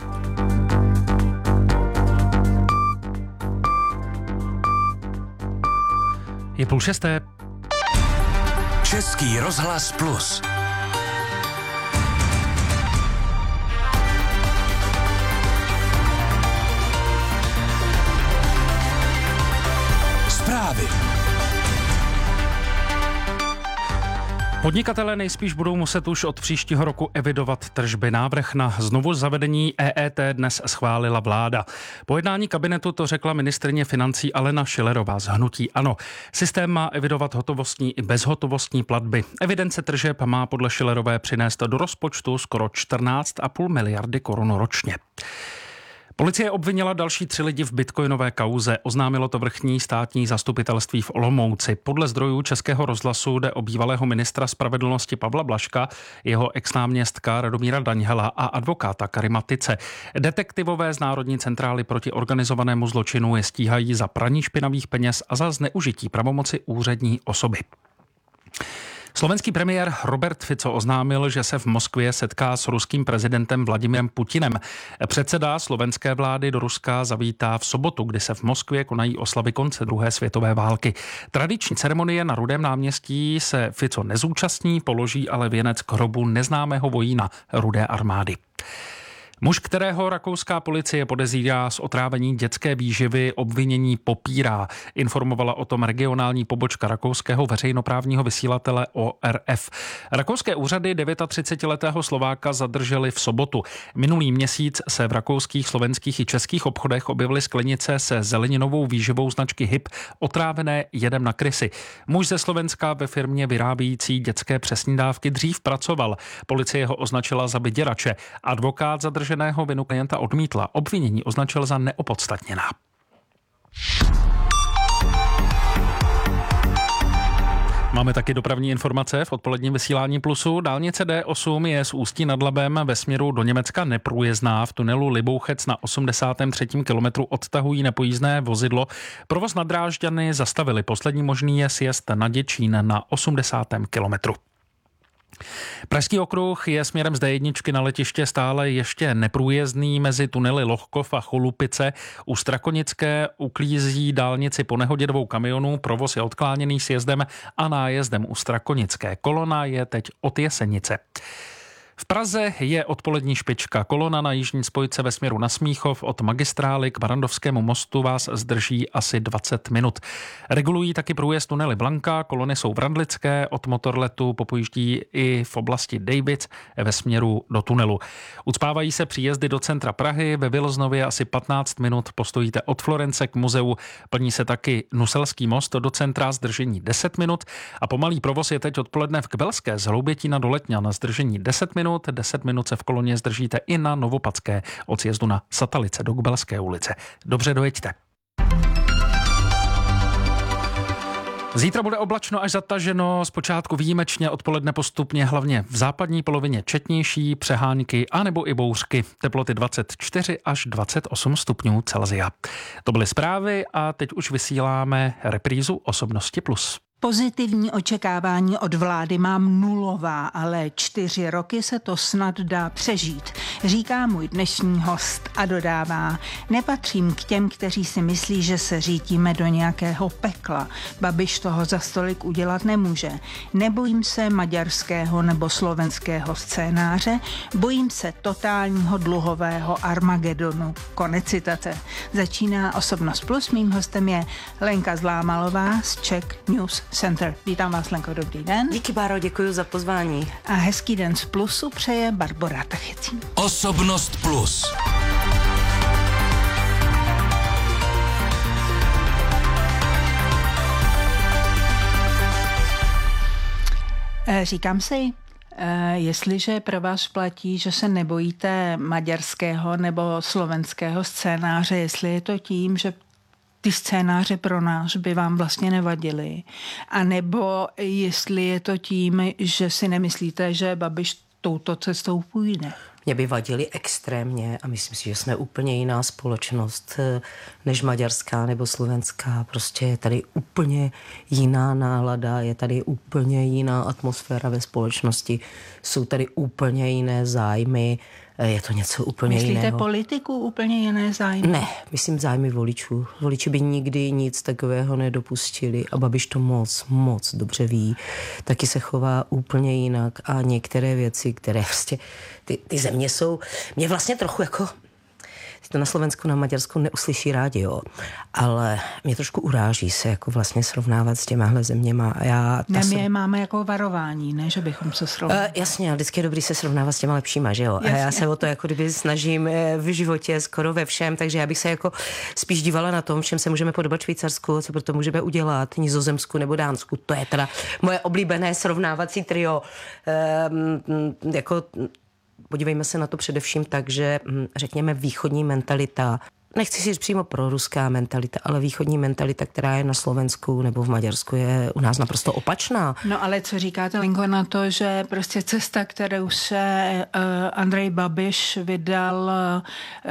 Je půl šesté. Český rozhlas Plus. Zprávy. Podnikatelé nejspíš budou muset už od příštího roku evidovat tržby. Návrh na znovu zavedení E E T dnes schválila vláda. Po jednání kabinetu to řekla ministryně financí Alena Schillerová z hnutí ANO. Systém má evidovat hotovostní i bezhotovostní platby. Evidence tržeb má podle Schillerové přinést do rozpočtu skoro čtrnáct a půl miliardy korun ročně. Policie obvinila další tři lidi v bitcoinové kauze. Oznámilo to vrchní státní zastupitelství v Olomouci. Podle zdrojů Českého rozhlasu jde o bývalého ministra spravedlnosti Pavla Blažka, jeho exnáměstka Radomíra Daňhela a advokáta Karima Tyce. Detektivové z Národní centrály proti organizovanému zločinu je stíhají za praní špinavých peněz a za zneužití pravomoci úřední osoby. Slovenský premiér Robert Fico oznámil, že se v Moskvě setká s ruským prezidentem Vladimirem Putinem. Předseda slovenské vlády do Ruska zavítá v sobotu, kdy se v Moskvě konají oslavy konce druhé světové války. Tradiční ceremonie na Rudém náměstí se Fico nezúčastní, položí ale věnec k hrobu neznámého vojína Rudé armády. Muž, kterého rakouská policie podezírá z otrávení dětské výživy, obvinění popírá. Informovala o tom regionální pobočka rakouského veřejnoprávního vysílatele O R F. Rakouské úřady třicetidevětiletého Slováka zadrželi v sobotu. Minulý měsíc se v rakouských, slovenských i českých obchodech objevily sklenice se zeleninovou výživou značky H I P, otrávené jedem na krysy. Muž ze Slovenska ve firmě vyrábějící dětské přesní dávky dřív pracoval. Policie ho označila za vyděrače. Advokát zadržel vinu klienta odmítla. Obvinění označil za neopodstatněná. Máme taky dopravní informace v odpoledním vysílání Plusu. Dálnice D osm je z Ústí nad Labem ve směru do Německa neprůjezdná. V tunelu Libouchec na osmdesátém třetím kilometru odtahují nepojízdné vozidlo. Provoz na Drážďany zastavili. Poslední možný je sjezd na Děčín na osmdesátém kilometru. Pražský okruh je směrem z D jedna na letiště stále ještě neprůjezdný mezi tunely Lohkov a Cholupice. U Strakonické uklízí dálnici po nehodě dvou kamionů, provoz je odkláněný sjezdem a nájezdem u Strakonické. Kolona je teď od Jesenice. V Praze je odpolední špička. Kolona na jižní spojce ve směru na Smíchov od magistrály k Barandovskému mostu vás zdrží asi dvacet minut. Regulují taky průjezd tunely Blanka, kolony jsou v Randlické, od Motorletu popojíždí i v oblasti Dejbic ve směru do tunelu. Ucpávají se příjezdy do centra Prahy, ve Vilznově asi patnáct minut postojíte od Florence k muzeu, plní se taky Nuselský most do centra, zdržení deset minut a pomalý provoz je teď odpoledne v Kbelské z Hloubětína do Letňan na zdržení deset minut. deset minut se v koloně zdržíte i na Novopadské od sjezdu na Satalice do Kbelské ulice. Dobře dojeďte. Zítra bude oblačno až zataženo, zpočátku výjimečně, odpoledne postupně, hlavně v západní polovině četnější přehánky anebo i bouřky. Teploty dvacet čtyři až dvacet osm stupňů Celsia. To byly zprávy a teď už vysíláme reprízu Osobnosti plus. Pozitivní očekávání od vlády mám nulová, ale čtyři roky se to snad dá přežít, říká můj dnešní host a dodává: nepatřím k těm, kteří si myslí, že se řítíme do nějakého pekla. Babiš toho za stolik udělat nemůže. Nebojím se maďarského nebo slovenského scénáře, bojím se totálního dluhového Armagedonu. Konec citace. Začíná Osobnost plus, mým hostem je Lenka Zlámalová z Czech News Center. Vítám vás, Lenko, dobrý den. Díky, Báro, děkuji za pozvání. A hezký den z Plusu přeje Barbora Tachecín. Osobnost plus. Říkám si, jestliže pro vás platí, že se nebojíte maďarského nebo slovenského scénáře, jestli je to tím, že ty scénáře pro nás by vám vlastně nevadily. A nebo jestli je to tím, že si nemyslíte, že Babiš touto cestou půjde. Mě by vadili extrémně a myslím si, že jsme úplně jiná společnost než maďarská nebo slovenská. Prostě je tady úplně jiná nálada, je tady úplně jiná atmosféra ve společnosti, jsou tady úplně jiné zájmy, je to něco úplně Myslíte jiného. Myslíte politiku úplně jiné zájmy? Ne, myslím zájmy voličů. Voliči by nikdy nic takového nedopustili a Babiš to moc, moc dobře ví. Taky se chová úplně jinak a některé věci, které prostě, ty, ty země jsou, mě vlastně trochu jako, to na Slovensku, na Maďarsku neuslyší rádi, jo. Ale mě trošku uráží se jako vlastně srovnávat s těmahle zeměma. Já, ne, my jsem... je máme jako varování, ne, že bychom se srovnali. Uh, jasně, ale vždycky je dobrý se srovnávat s těma lepšíma, že jo. Jasně. A já se o to jako kdyby snažím v životě skoro ve všem, takže já bych se jako spíš dívala na tom, v čem se můžeme podobat Švýcarsku, co proto můžeme udělat, Nizozemsku nebo Dánsku. To je teda moje oblíbené srovnávací trio. Um, jako podívejme se na to především tak, že řekněme východní mentalita, nechci si říct přímo proruská mentalita, ale východní mentalita, která je na Slovensku nebo v Maďarsku, je u nás naprosto opačná. No ale co říkáte, Lenko, na to, že prostě cesta, kterou se uh, Andrej Babiš vydal uh,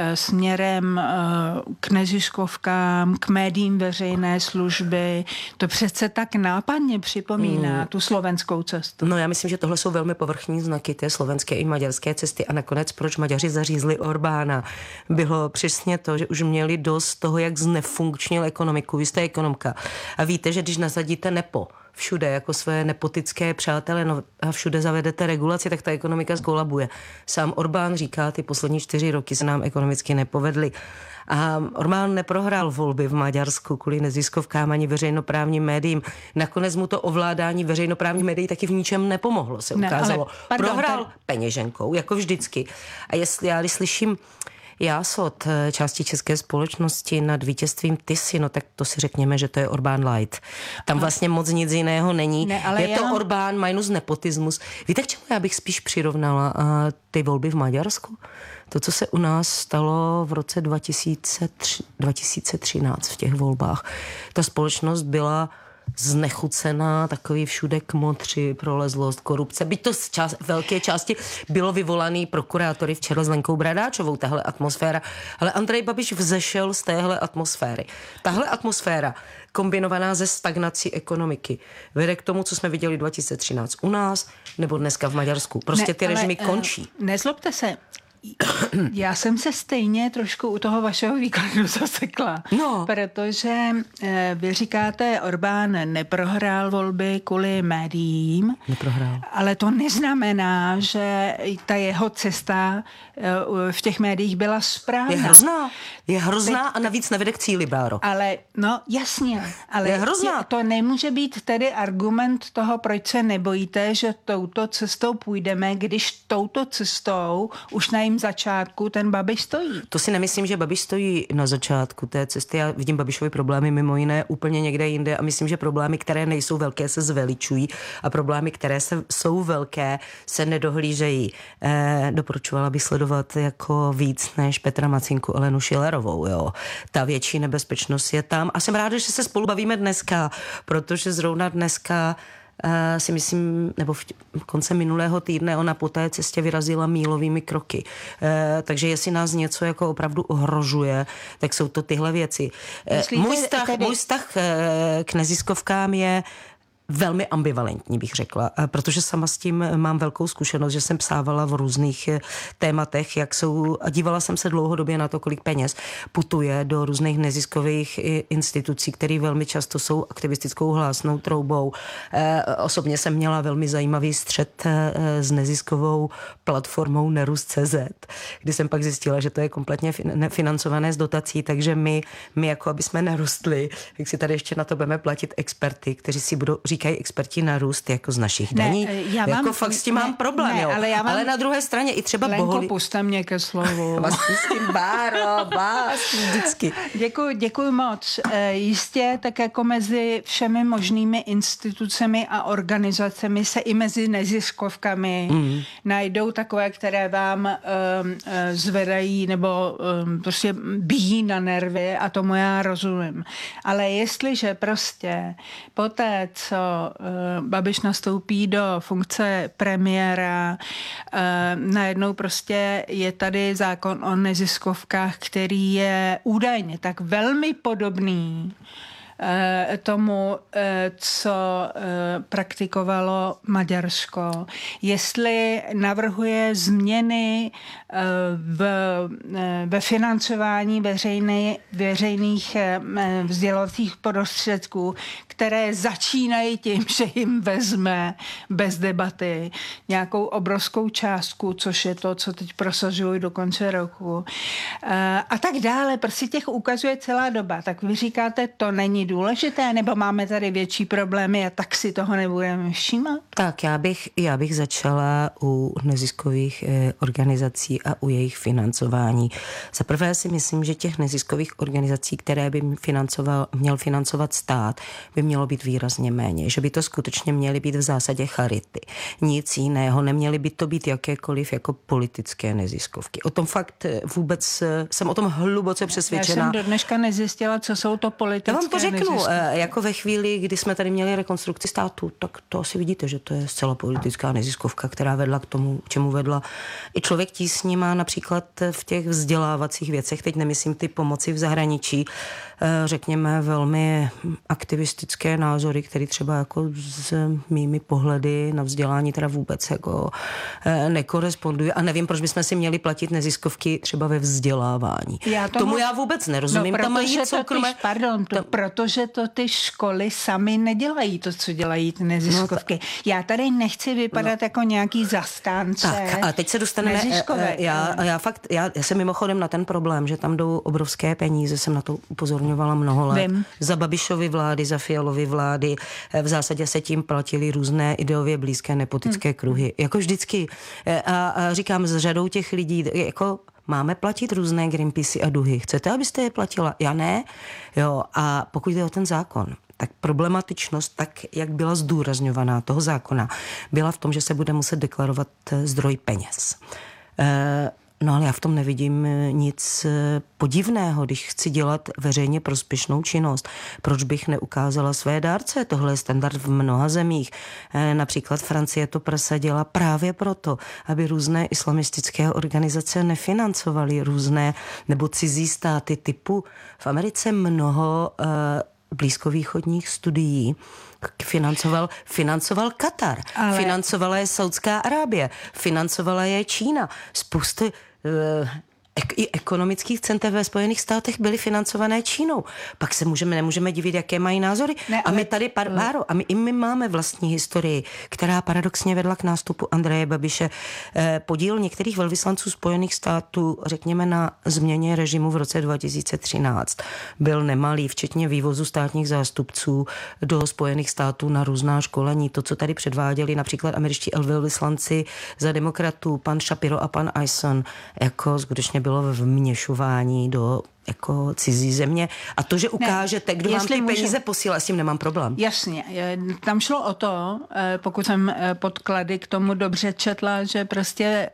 směrem uh, k neziskovkám, k médiím veřejné služby, to přece tak nápadně připomíná hmm. tu slovenskou cestu. No já myslím, že tohle jsou velmi povrchní znaky té slovenské i maďarské cesty a nakonec proč Maďaři zařízli Orbána, bylo přesně to, že už měli dost toho, jak znefunkčnil ekonomiku. Vy jste ekonomka a víte, že když nasadíte nepo všude jako své nepotické přátele no, a všude zavedete regulaci, tak ta ekonomika zkolabuje. Sám Orbán říká, ty poslední čtyři roky se nám ekonomicky nepovedly. A Orbán neprohrál volby v Maďarsku kvůli neziskovkám ani veřejnoprávním médiím. Nakonec mu to ovládání veřejnoprávních médií taky v ničem nepomohlo, se ukázalo. Ne, pardon, prohrál tady... peněženkou, jako vždycky. A jestli já když slyším jásot části české společnosti nad vítězstvím Tisy, no tak to si řekněme, že to je Orbán light. Tam vlastně moc nic jiného není. Ne, je to já... Orbán minus nepotismus. Víte, k čemu já bych spíš přirovnala uh, ty volby v Maďarsku? To, co se u nás stalo v roce dva tisíce třináct v těch volbách. Ta společnost byla znechucená, takový všude kmotři, prolezlost, korupce. Byť to z čas, velké části bylo vyvolaný prokurátory v čele s Lenkou Bradáčovou, tahle atmosféra. Ale Andrej Babiš vzešel z téhle atmosféry. Tahle atmosféra, kombinovaná ze stagnací ekonomiky, vede k tomu, co jsme viděli dva tisíce třináct u nás, nebo dneska v Maďarsku. Prostě ty ne, režimy ale, končí. Nezlobte se, já jsem se stejně trošku u toho vašeho výkladu zasekla, no. Protože e, vy říkáte, Orbán neprohrál volby kvůli médiím, neprohrál. Ale to neznamená, že ta jeho cesta e, v těch médiích byla správná. Je hrozná, je hrozná a navíc nevede k cíli, Báro. Ale, no jasně, ale je hrozná. To nemůže být tedy argument toho, proč se nebojíte, že touto cestou půjdeme, když touto cestou už na jejím začátku ten Babiš stojí. To si nemyslím, že Babiš stojí na začátku té cesty. Já vidím Babišovi problémy mimo jiné úplně někde jinde a myslím, že problémy, které nejsou velké, se zveličují a problémy, které se, jsou velké, se nedohlížejí. Eh, doporučovala bych sledovat jako víc než Petra Macinku, Alenu Schillerovou. Jo. Ta větší nebezpečnost je tam a jsem ráda, že se spolu bavíme dneska, protože zrovna dneska Uh, si myslím, nebo v, v konce minulého týdne ona po té cestě vyrazila mílovými kroky. Uh, takže jestli nás něco jako opravdu ohrožuje, tak jsou to tyhle věci. Uh, můj vztah, tedy... můj vztah uh, k neziskovkám je velmi ambivalentní, bych řekla, protože sama s tím mám velkou zkušenost, že jsem psávala v různých tématech, jak jsou, a dívala jsem se dlouhodobě na to, kolik peněz putuje do různých neziskových institucí, které velmi často jsou aktivistickou hlásnou troubou. Osobně jsem měla velmi zajímavý střet s neziskovou platformou Nerus tečka cé zet, kdy jsem pak zjistila, že to je kompletně financované z dotací, takže my, my jako aby jsme nerostli, tak si tady ještě na to budeme platit experty, kteří si budou říkají experti na růst jako z našich daní. Ne, já jako vám, fakt s tím ne, mám problém, ne, jo. Ale, já vám, ale na druhé straně i třeba Lenko, boholi... puste mě ke slovu. Vás pustím, Báro, vás vždycky. Děkuji, děkuji moc. E, jistě, tak jako mezi všemi možnými institucemi a organizacemi se i mezi neziskovkami mm. najdou takové, které vám um, zvedají nebo um, prostě bíjí na nervy a tomu já rozumím. Ale jestliže prostě poté, co Babiš nastoupí do funkce premiéra, najednou prostě je tady zákon o neziskovkách, který je údajně tak velmi podobný tomu, co praktikovalo Maďarsko. Jestli navrhuje změny v, ve financování veřejné, veřejných vzdělovacích prostředků, které začínají tím, že jim vezme bez debaty nějakou obrovskou částku, což je to, co teď prosažují do konce roku. A tak dále. Prostě těch ukazuje celá doba. Tak vy říkáte, to není důležité, nebo máme tady větší problémy a tak si toho nebudeme všímat? Tak já bych, já bych začala u neziskových eh, organizací a u jejich financování. Za prvé si myslím, že těch neziskových organizací, které by financoval, měl financovat stát, by mělo být výrazně méně. Že by to skutečně měly být v zásadě charity. Nic jiného. Neměly by to být jakékoliv jako politické neziskovky. O tom fakt vůbec jsem o tom hluboce přesvědčená. Já jsem do dneška nezjistila, co jsou to politické neziskovky. Já vám to řeknu. neziskovky. Jako ve chvíli, kdy jsme tady měli rekonstrukci státu, tak to asi vidíte, že to je zcela politická neziskovka, která vedla k tomu, čemu vedla. I Člověk tísní má například v těch vzdělávacích věcech, teď nemyslím ty pomoci v zahraničí, řekněme velmi aktivistické názory, které třeba jako s mými pohledy na vzdělání teda vůbec jako nekorespondují. A nevím, proč bychom si měli platit neziskovky třeba ve vzdělávání. Já tomu, tomu já vůbec nerozumím. No, tam mají soukromé... Ty, pardon, to, protože to ty školy sami nedělají to, co dělají ty neziskovky. No, ta... Já tady nechci vypadat no. jako nějaký zastánce. Tak a teď se dostaneme... Já, já fakt, já, já jsem mimochodem na ten problém, že tam jdou obrovské peníze, jsem na to upozorňovala mnoho let. Vím. Za Babišovy vlády, za Fialovy vlády. V zásadě se tím platili různé ideově blízké nepotické hmm. kruhy. Jako vždycky. A, a říkám, s řadou těch lidí, jako máme platit různé Greenpeace a duhy. Chcete, abyste je platila? Já ne. Jo, a pokud jde o ten zákon, tak problematičnost, tak jak byla zdůrazňovaná toho zákona, byla v tom, že se bude muset deklarovat zdroj peněz. E, no ale já v tom nevidím nic podivného, když chci dělat veřejně prospěšnou činnost. Proč bych neukázala své dárce? Tohle je standard v mnoha zemích. E, například Francie to prosadila právě proto, aby různé islamistické organizace nefinancovaly různé nebo cizí státy typu v Americe mnoho e, blízkovýchodních studií financoval, financoval Katar, ale... financovala je Saudská Arábie, financovala je Čína. Spousty uh, ek- i ekonomických center ve Spojených státech byly financované Čínou. Pak se můžeme, nemůžeme divit, jaké mají názory. Ne, ale... A my tady, par, Báro, a my, i my máme vlastní historii, která paradoxně vedla k nástupu Andreje Babiše. Eh, podíl některých velvyslanců Spojených států, řekněme, na změně režimu v roce dva tisíce třináct byl nemalý, včetně vývozu státních zástupců do Spojených států na různá školení. To, co tady předváděli například američtí velvyslanci za demokratů, pan Shapiro a pan Eisen, jako skutečně bylo vměšování do jako cizí země. A to, že ukážete, kdo vám ty peníze můžu... posílá, s tím nemám problém. Jasně. Tam šlo o to, pokud jsem podklady k tomu dobře četla, že prostě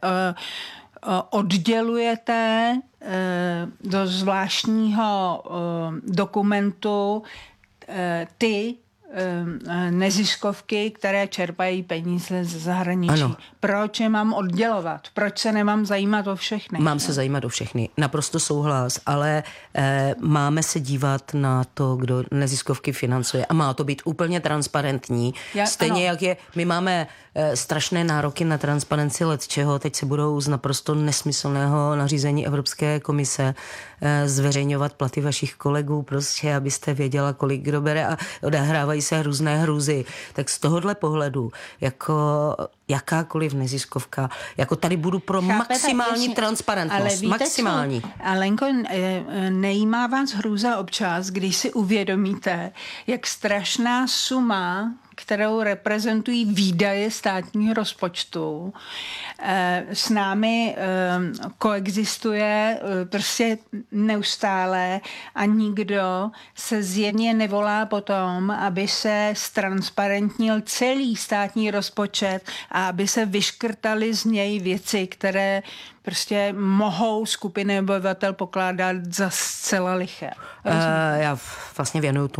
oddělujete do zvláštního dokumentu ty neziskovky, které čerpají peníze z zahraničí. Ano. Proč je mám oddělovat? Proč se nemám zajímat o všechny? Mám se zajímat o všechny. Naprosto souhlas, ale eh, máme se dívat na to, kdo neziskovky financuje a má to být úplně transparentní. Já, Stejně ano. jak je, my máme eh, strašné nároky na transparenci let čeho, teď se budou z naprosto nesmyslného nařízení Evropské komise eh, zveřejňovat platy vašich kolegů, prostě, abyste věděla, kolik kdo bere a odehrávají se různé hrůzy. Tak z tohohle pohledu, jako jakákoliv neziskovka, jako tady budu pro Chápete, maximální jasně, transparentnost. Ale víte maximální. Co? A Lenko, nejímá vás hrůza občas, když si uvědomíte, jak strašná suma, kterou reprezentují výdaje státního rozpočtu, s námi koexistuje prostě neustále a nikdo se zjevně nevolá potom, aby se ztransparentnil celý státní rozpočet a aby se vyškrtaly z něj věci, které prostě mohou skupiny obyvatel pokládat za zcela liché. Uh, já vlastně věnuju tomu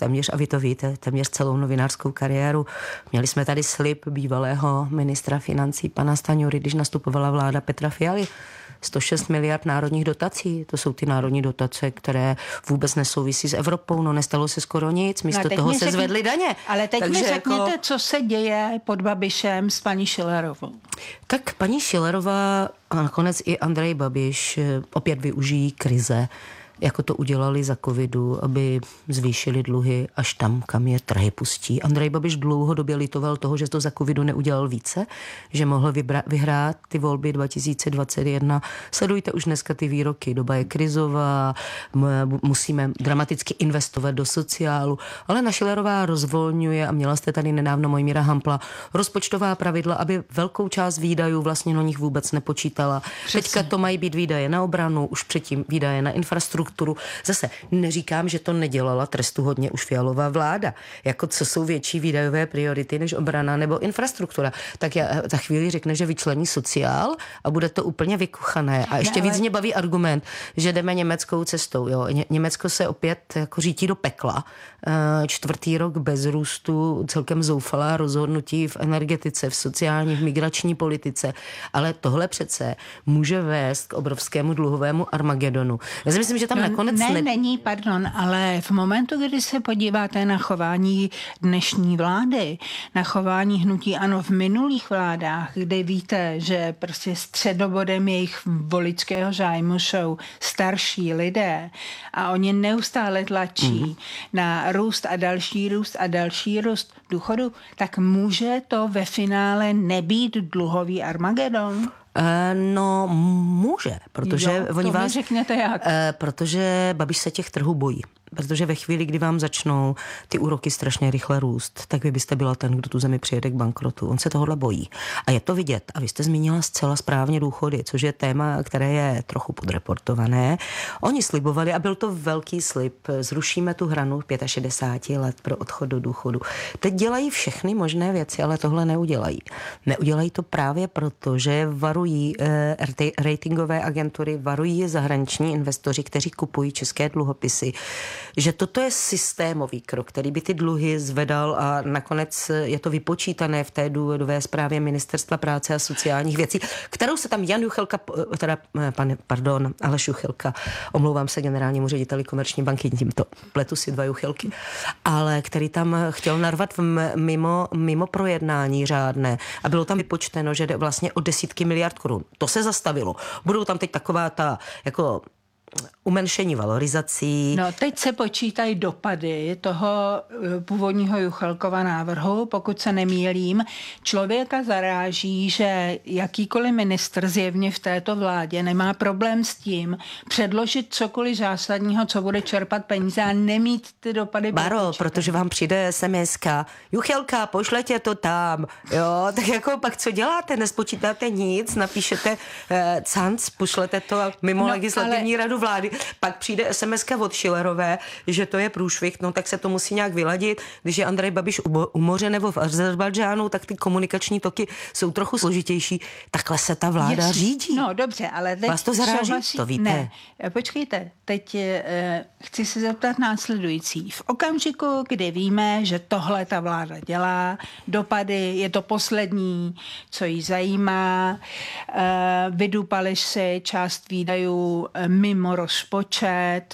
téměř, a vy to víte, téměř celou novinářskou kariéru. Měli jsme tady slib bývalého ministra financí pana Stanjury, když nastupovala vláda Petra Fialy. sto šest miliard národních dotací. To jsou ty národní dotace, které vůbec nesouvisí s Evropou. No nestalo se skoro nic, místo no, toho se řekni, zvedly daně. Ale teď Takže mi řekněte, jako... co se děje pod Babišem s paní Schillerovou. Tak paní Schillerová a nakonec i Andrej Babiš opět využijí krize, jako to udělali za covidu, aby zvýšili dluhy až tam, kam je trhy pustí. Andrej Babiš dlouhodobě litoval toho, že to za covidu neudělal více, že mohl vybra- vyhrát ty volby dva tisíce dvacet jedna. Sledujte už dneska ty výroky, doba je krizová, musíme dramaticky investovat do sociálu, ale Schillerová rozvolňuje, a měla jste tady nedávno Mojmíra Hampla, rozpočtová pravidla, aby velkou část výdajů vlastně na nich vůbec nepočítala. Přesně. Teďka to mají být výdaje na obranu, už předtím výdaje na infrastrukturu. Zase neříkám, že to nedělala trestuhodně už Fialová vláda. Jako co jsou větší výdajové priority než obrana nebo infrastruktura. Tak já za chvíli řekne, že vyčlení sociál a bude to úplně vykuchané. A ještě ne, ale... víc mě baví argument, že jdeme německou cestou. Jo. Ně- Německo se opět jako řítí do pekla. Čtvrtý rok bez růstu, celkem zoufalá rozhodnutí v energetice, v sociální, v migrační politice. Ale tohle přece může vést k obrovskému dluhovému armagedonu. Já si myslím, že tam no, nakonec... Ne, ne... není, pardon, ale v momentu, kdy se podíváte na chování dnešní vlády, na chování hnutí ANO v minulých vládách, kde víte, že prostě středobodem jejich voličského zájmu jsou starší lidé a oni neustále tlačí mm. na růst a další růst a další růst důchodu, tak může to ve finále nebýt dluhový armagedon? No, může, protože jo, oni vás... řekněte jak. Protože Babiš se těch trhů bojí. Protože ve chvíli, kdy vám začnou ty úroky strašně rychle růst, tak vy byste byla ten, kdo tu zemi přijede k bankrotu. On se tohohle bojí. A je to vidět. A vy jste zmínila zcela správně důchody, což je téma, které je trochu podreportované. Oni slibovali, a byl to velký slib, zrušíme tu hranu šedesáti pěti let pro odchod do důchodu. Teď dělají všechny možné věci, ale tohle neudělají. Neudělají to právě proto, že varují eh, ratingové agentury, varují zahraniční investoři, kteří kupují české dluhopisy, že toto je systémový krok, který by ty dluhy zvedal, a nakonec je to vypočítané v té důvodové zprávě Ministerstva práce a sociálních věcí, kterou se tam Jan Juchelka, teda, pan, pardon, Aleš Juchelka, omlouvám se generálnímu řediteli Komerční banky, tímto pletu si dva Juchelky, ale který tam chtěl narvat mimo, mimo projednání řádné a bylo tam vypočteno, že jde vlastně o desítky miliard korun. To se zastavilo. Budou tam teď taková ta, jako umenšení valorizací. No, teď se počítají dopady toho původního Juchelkova návrhu, pokud se nemýlím. Člověka zaráží, že jakýkoliv ministr zjevně v této vládě nemá problém s tím předložit cokoliv zásadního, co bude čerpat peníze a nemít ty dopady. Baro, protože vám přijde es em eska. Juchelka, pošlete to tam. Jo, tak jako pak co děláte? Nespočítáte nic, napíšete eh, canc, pošlete to mimo no, legislativní ale... radu vlády. Pak přijde es em eska od Schillerové, že to je průšvih, no tak se to musí nějak vyladit. Když je Andrej Babiš u moře nebo v Azerbajdžánu, tak ty komunikační toky jsou trochu složitější. Takhle se ta vláda Jasný. řídí. No dobře, ale teď vás to zaráží? Souhlasí? To víte. Ne, počkejte, teď eh, chci se zeptat následující. V okamžiku, kdy víme, že tohle ta vláda dělá, dopady, je to poslední, co jí zajímá, eh, vydupali si část výdajů eh, mimo rozpočet,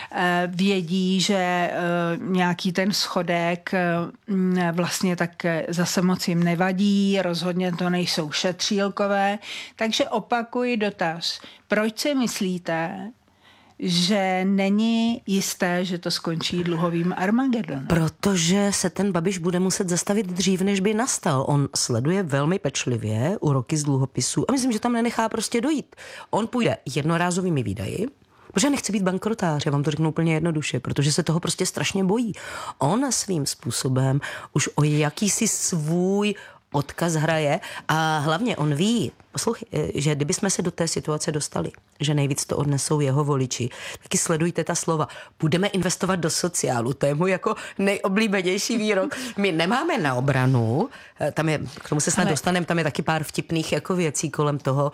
vědí, že nějaký ten schodek vlastně tak zase moc jim nevadí, rozhodně to nejsou šetřílkové, takže opakuji dotaz. Proč si myslíte, že není jisté, že to skončí dluhovým armagedonem? Protože se ten Babiš bude muset zastavit dřív, než by nastal. On sleduje velmi pečlivě úroky z dluhopisů a myslím, že tam nenechá prostě dojít. On půjde jednorázovými výdaji, protože nechce být bankrotář, já vám to řeknu úplně jednoduše, protože se toho prostě strašně bojí. On svým způsobem už o jakýsi svůj odkaz hraje a hlavně on ví, poslouchej, že kdybychom se do té situace dostali, že nejvíc to odnesou jeho voliči, taky sledujte ta slova. Budeme investovat do sociálu, to je můj jako nejoblíbenější výrok. My nemáme na obranu, tam je, k tomu se snad Ale... dostaneme, tam je taky pár vtipných jako věcí kolem toho,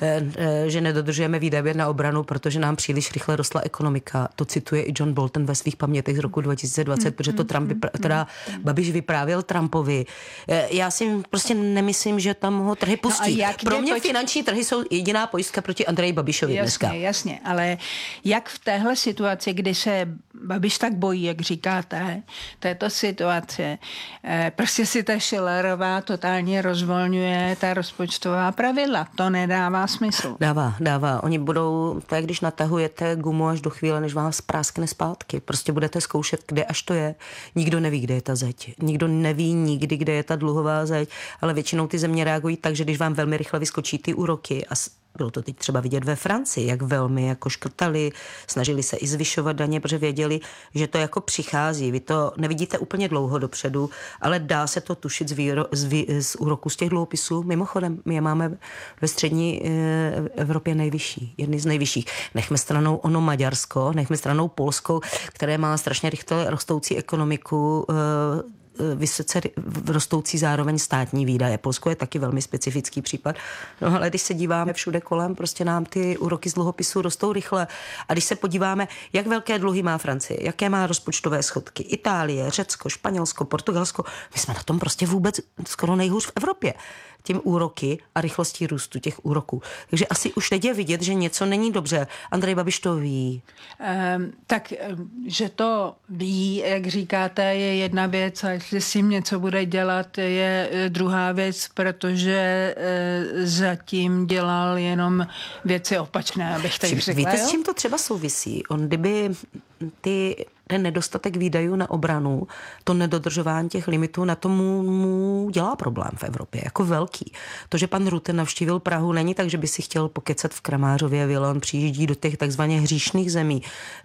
že nedodržujeme výdaje na obranu, protože nám příliš rychle rostla ekonomika. To cituje i John Bolton ve svých pamětech z roku dva tisíce dvacet, mm, protože to Trump, vypra- teda Babiš vyprávěl Trumpovi. Já si prostě nemyslím, že tam ho trhy pustí. No Pro mě poč- finanční trhy jsou jediná pojistka proti Andreji Babišovi jasně, dneska. Jasně, ale jak v téhle situaci, kdy se Babiš tak bojí, jak říkáte, této situace, prostě si ta Schillerová totálně rozvolňuje ta rozpočtová pravidla. To nedává smysl. Dává, dává. Oni budou, to je, když natahujete gumu až do chvíle, než vás práskne zpátky. Prostě budete zkoušet, kde až to je. Nikdo neví, kde je ta zeď. Nikdo neví nikdy, kde je ta dluhová zeď, ale většinou ty země reagují tak, že když vám velmi rychle vyskočí ty úroky, a bylo to teď třeba vidět ve Francii, jak velmi jako škrtali, snažili se i zvyšovat daně, protože věděli, že to jako přichází. Vy to nevidíte úplně dlouho dopředu, ale dá se to tušit z, výro, z, vý, z úroku z těch dluhopisů. Mimochodem, my je máme ve střední e, Evropě nejvyšší, jedny z nejvyšších. Nechme stranou ono Maďarsko, nechme stranou Polsko, které má strašně rychle rostoucí ekonomiku, e, vysoce rostoucí zároveň státní výdaje. Polsko je taky velmi specifický případ. No ale když se díváme všude kolem, prostě nám ty úroky z dluhopisů rostou rychle. A když se podíváme, jak velké dluhy má Francie, jaké má rozpočtové schodky, Itálie, Řecko, Španělsko, Portugalsko, my jsme na tom prostě vůbec skoro nejhůř v Evropě. Tím úroky a rychlostí růstu těch úroků. Takže asi už teď je vidět, že něco není dobře. Andrej Babiš to ví. Um, tak, že to ví, jak říkáte, je jedna věc a jestli s tím něco bude dělat, je druhá věc, protože uh, zatím dělal jenom věci opačné, abych tak řekla. Víte, s čím to třeba souvisí? On kdyby ty ten nedostatek výdajů na obranu, to nedodržování těch limitů, na tomu mu dělá problém v Evropě, jako velký. To, že pan Rutte navštívil Prahu, není tak, že by si chtěl pokecat v Kramářově vile, on přijíždí do těch takzvaně hříšných zemí.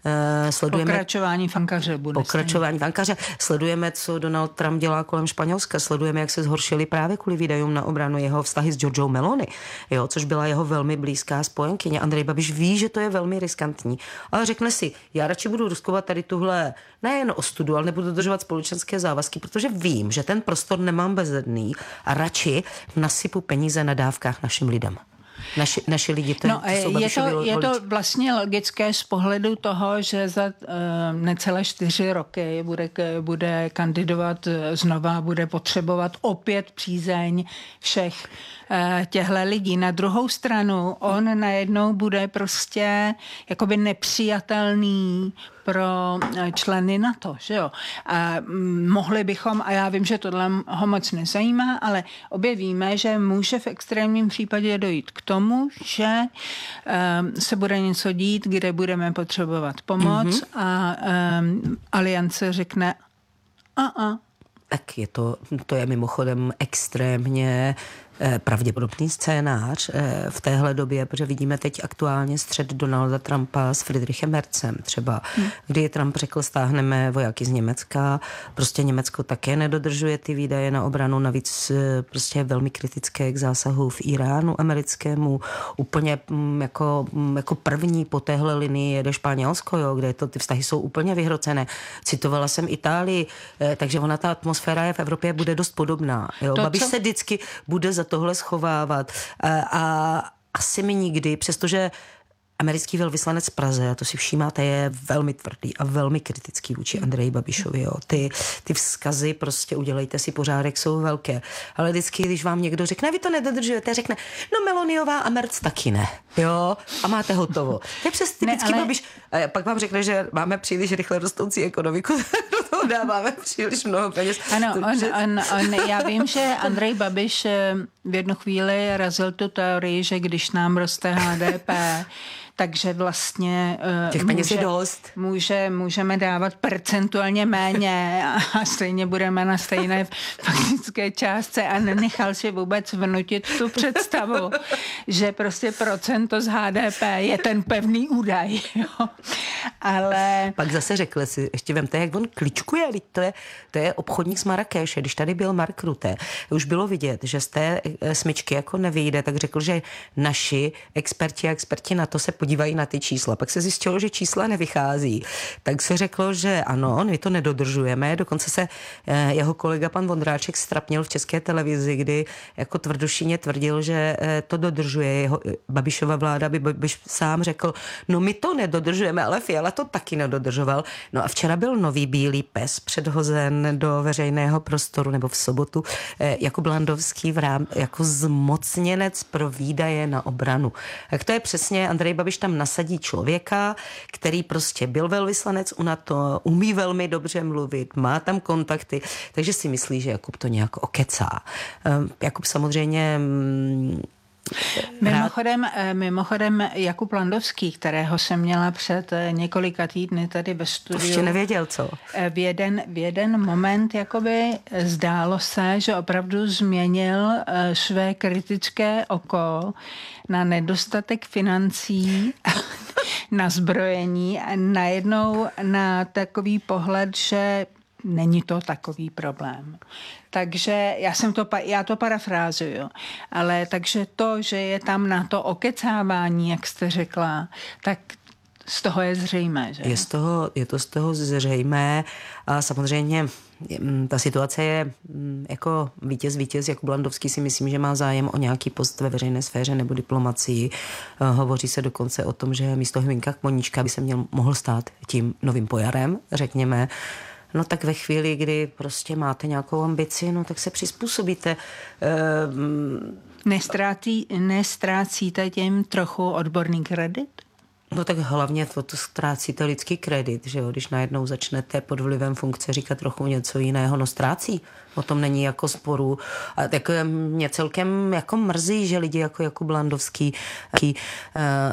E, sledujeme pokračování fankaře bude. Pokračování fankaře. Sledujeme, co Donald Trump dělá kolem Španělska, sledujeme, jak se zhoršili právě kvůli výdajům na obranu jeho vztahy s Giorgiou Meloni, jo, což byla jeho velmi blízká spojenkyně. Andrej Babiš ví, že to je velmi riskantní, ale řekne si, já radši budu riskovat tady tuhle nejen ostudu, ale nebudu dodržovat společenské závazky, protože vím, že ten prostor nemám bezedný a radši nasypu peníze na dávkách našim lidem. Naši, naši lidi, to, no, to jsou je, to, je to vlastně logické z pohledu toho, že za uh, necelé čtyři roky bude, bude kandidovat znova, bude potřebovat opět přízeň všech uh, těchto lidí. Na druhou stranu on najednou bude prostě jakoby nepřijatelný pro členy NATO, že jo. A mohli bychom, a já vím, že tohle ho moc nezajímá, ale objevíme, že může v extrémním případě dojít k tomu, že um, se bude něco dít, kde budeme potřebovat pomoc mm-hmm. a um, aliance řekne a a. Tak je to, to je mimochodem extrémně pravděpodobný scénář v téhle době, protože vidíme teď aktuálně střet Donalda Trumpa s Friedrichem Merzem třeba, hmm. kdy Trump řekl, stáhneme vojáky z Německa, prostě Německo také nedodržuje ty výdaje na obranu, navíc prostě je velmi kritické k zásahu v Iránu americkému, úplně jako, jako první po téhle linii jede Španělsko, jo, kde to, ty vztahy jsou úplně vyhrocené. Citovala jsem Itálii, takže ona ta atmosféra je v Evropě bude dost podobná. Jo. To, Babiš co? se vždycky bude za tohle schovávat a, a asi mi nikdy, přestože americký velvyslanec v Praze, a to si všímáte, je velmi tvrdý a velmi kritický vůči Andreji Babišovi. Jo. Ty, ty vzkazy, prostě udělejte si pořádek, jsou velké. Ale vždycky, když vám někdo řekne, vy to nedodržujete, řekne, no Meloniová a Merc taky ne. Jo, a máte hotovo. To je přes typický ale... Babiš. A pak vám řekne, že máme příliš rychle rostoucí ekonomiku, do toho dáváme příliš mnoho peněz. Ano, on, on, on, já vím, že Andrej Babiš v jednu chvíli razil tu teorii, že když nám roste H D P, takže vlastně těch peněz je dost. Může, můžeme dávat percentuálně méně a stejně budeme na stejné faktické částce a nenechal si vůbec vnutit tu představu, že prostě procento z H D P je ten pevný údaj. Jo. Ale... Pak zase řekl si, ještě vemte, jak on kličkuje, to je, to je obchodník z Marrakeše. Když tady byl Mark Rutte, už bylo vidět, že z té smyčky jako nevyjde, tak řekl, že naši experti a experti na to se podívají na ty čísla. Pak se zjistilo, že čísla nevychází. Tak se řeklo, že ano, my to nedodržujeme. Dokonce se jeho kolega pan Vondráček strapnil v České televizi, kdy jako tvrdošíně tvrdil, že to dodržuje. Jeho Babišova vláda by Babiš sám řekl, no my to nedodržujeme, ale Fiala to taky nedodržoval. No a včera byl nový bílý pes předhozen do veřejného prostoru, nebo v sobotu, jako Blandovský v rám, jako zmocněnec pro výdaje na obranu. Tak to je přesně, Andrej Babiš tam nasadí člověka, který prostě byl velvyslanec u NATO, umí velmi dobře mluvit, má tam kontakty, takže si myslí, že Jakub to nějak okecá. Jakub samozřejmě Mimochodem, mimochodem Jakub Landovský, kterého jsem měla před několika týdny tady ve studiu. Ještě nevěděl, co? V jeden, v jeden moment jakoby zdálo se, že opravdu změnil své kritické oko na nedostatek financí, na zbrojení a najednou na takový pohled, že není to takový problém. Takže já jsem to, já to parafrázuju, ale takže to, že je tam na to okecávání, jak jste řekla, tak z toho je zřejmé, že? Je, z toho, je to z toho zřejmé a samozřejmě ta situace je jako vítěz, vítěz. Jakub Landovský si myslím, že má zájem o nějaký post ve veřejné sféře nebo diplomacii. Hovoří se dokonce o tom, že místo Hvinka Koníčka by se měl, mohl stát tím novým Pojarem, řekněme. No tak ve chvíli, kdy prostě máte nějakou ambici, no tak se přizpůsobíte. Nestrácí, nestrácíte tím trochu odborný kredit? No tak hlavně to, to ztrácíte lidský kredit, že jo? Když najednou začnete pod vlivem funkce říkat trochu něco jiného, no ztrácí. O tom není jako sporu. A tak mě celkem jako mrzí, že lidi jako Jakub Landovský